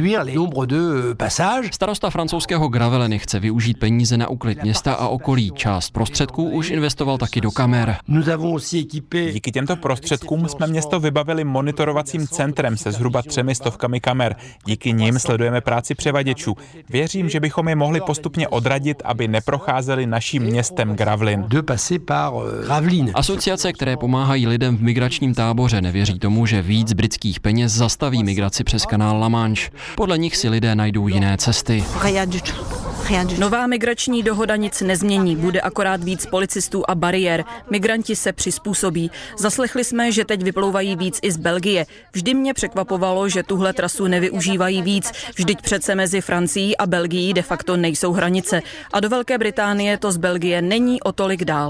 Starosta francouzského Graveliny chce využít peníze na úklid města a okolí. Část prostředků už investoval taky do kamer. Díky těmto prostředkům jsme město vybavili monitorovacím centrem se zhruba 300 kamer. Díky nim sledujeme práci převaděčů. Věřím, že bychom je mohli postupně odradit, aby neprocházeli naším městem Gravelines. Asociace, které pomáhají lidem v migračním táboře, nevěří tomu, že víc britských peněz zastaví migraci přes kanál La Manche. Podle nich si lidé najdou jiné cesty. Nová migrační dohoda nic nezmění, bude akorát víc policistů a bariér. Migranti se přizpůsobí. Zaslechli jsme, že teď vyplouvají víc i z Belgie. Vždy mě překvapovalo, že tuhle trasu nevyužívají víc. Vždyť přece mezi Francií a Belgií de facto nejsou hranice. A do Velké Británie to z Belgie není o tolik dál.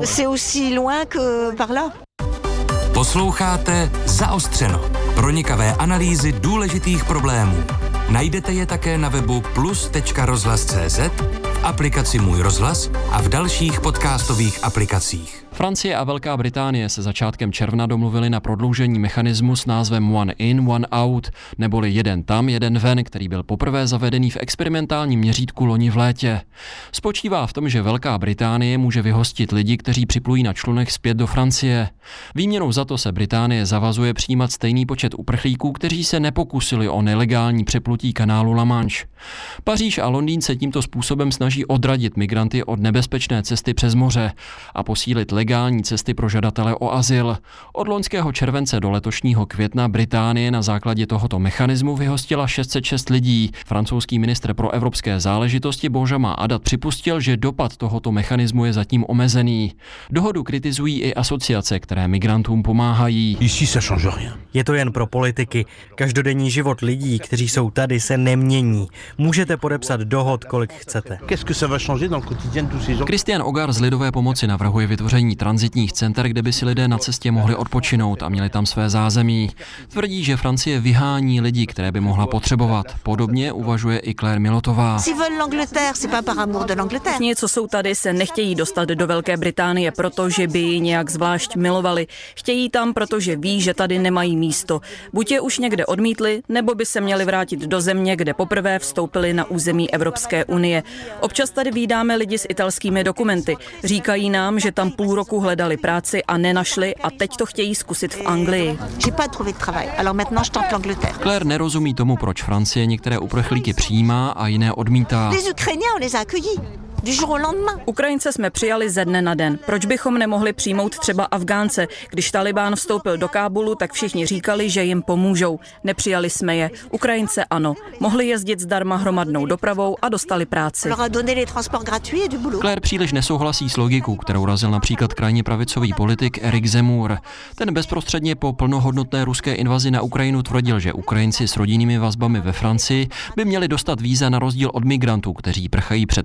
Posloucháte Zaostřeno. Pronikavé analýzy důležitých problémů. Najdete je také na webu plus.rozhlas.cz, v aplikaci Můj rozhlas a v dalších podcastových aplikacích. Francie a Velká Británie se začátkem června domluvili na prodloužení mechanismu s názvem One in, One out, neboli jeden tam, jeden ven, který byl poprvé zavedený v experimentálním měřítku loni v létě. Spočívá v tom, že Velká Británie může vyhostit lidi, kteří připlují na člunech zpět do Francie. Výměnou za to se Británie zavazuje přijímat stejný počet uprchlíků, kteří se nepokusili o nelegální přeplutí kanálu La Manche. Paříž a Londýn se tímto způsobem snaží odradit migranty od nebezpečné cesty přes moře a posílit legální cesty pro žadatele o azyl. Od loňského července do letošního května Británie na základě tohoto mechanismu vyhostila 606 lidí. Francouzský ministr pro evropské záležitosti Benjamin Haddad připustil, že dopad tohoto mechanismu je zatím omezený. Dohodu kritizují i asociace, které migrantům pomáhají. Je to jen pro politiky. Každodenní život lidí, kteří jsou tady, se nemění. Můžete podepsat dohod, kolik chcete. Christian Ogar z Lidové pomoci navrhuje vytvoření tranzitních center, kde by si lidé na cestě mohli odpočinout a měli tam své zázemí. Tvrdí, že Francie vyhání lidi, které by mohla potřebovat. Podobně uvažuje i Claire Milotová. Všichni, co jsou tady, se nechtějí dostat do Velké Británie, protože by ji nějak zvlášť milovali. Chtějí tam, protože ví, že tady nemají místo. Buď je už někde odmítli, nebo by se měli vrátit do země, kde poprvé vstoupili na území Evropské unie. Občas tady vídáme lidi s italskými dokumenty. Říkají nám, že tam půl roku hledali práci a nenašli a teď to chtějí zkusit v Anglii. Claire nerozumí tomu, proč Francie některé uprchlíky přijímá a jiné odmítá. Ukrajince jsme přijali ze dne na den. Proč bychom nemohli přijmout třeba Afgánce? Když Talibán vstoupil do Kábulu, tak všichni říkali, že jim pomůžou. Nepřijali jsme je. Ukrajince ano. Mohli jezdit zdarma hromadnou dopravou a dostali práci. Claire příliš nesouhlasí s logikou, kterou razil například krajně pravicový politik Erik Zemmour. Ten bezprostředně po plnohodnotné ruské invazi na Ukrajinu tvrdil, že Ukrajinci s rodinnými vazbami ve Francii by měli dostat víza na rozdíl od migrantů, kteří prchají před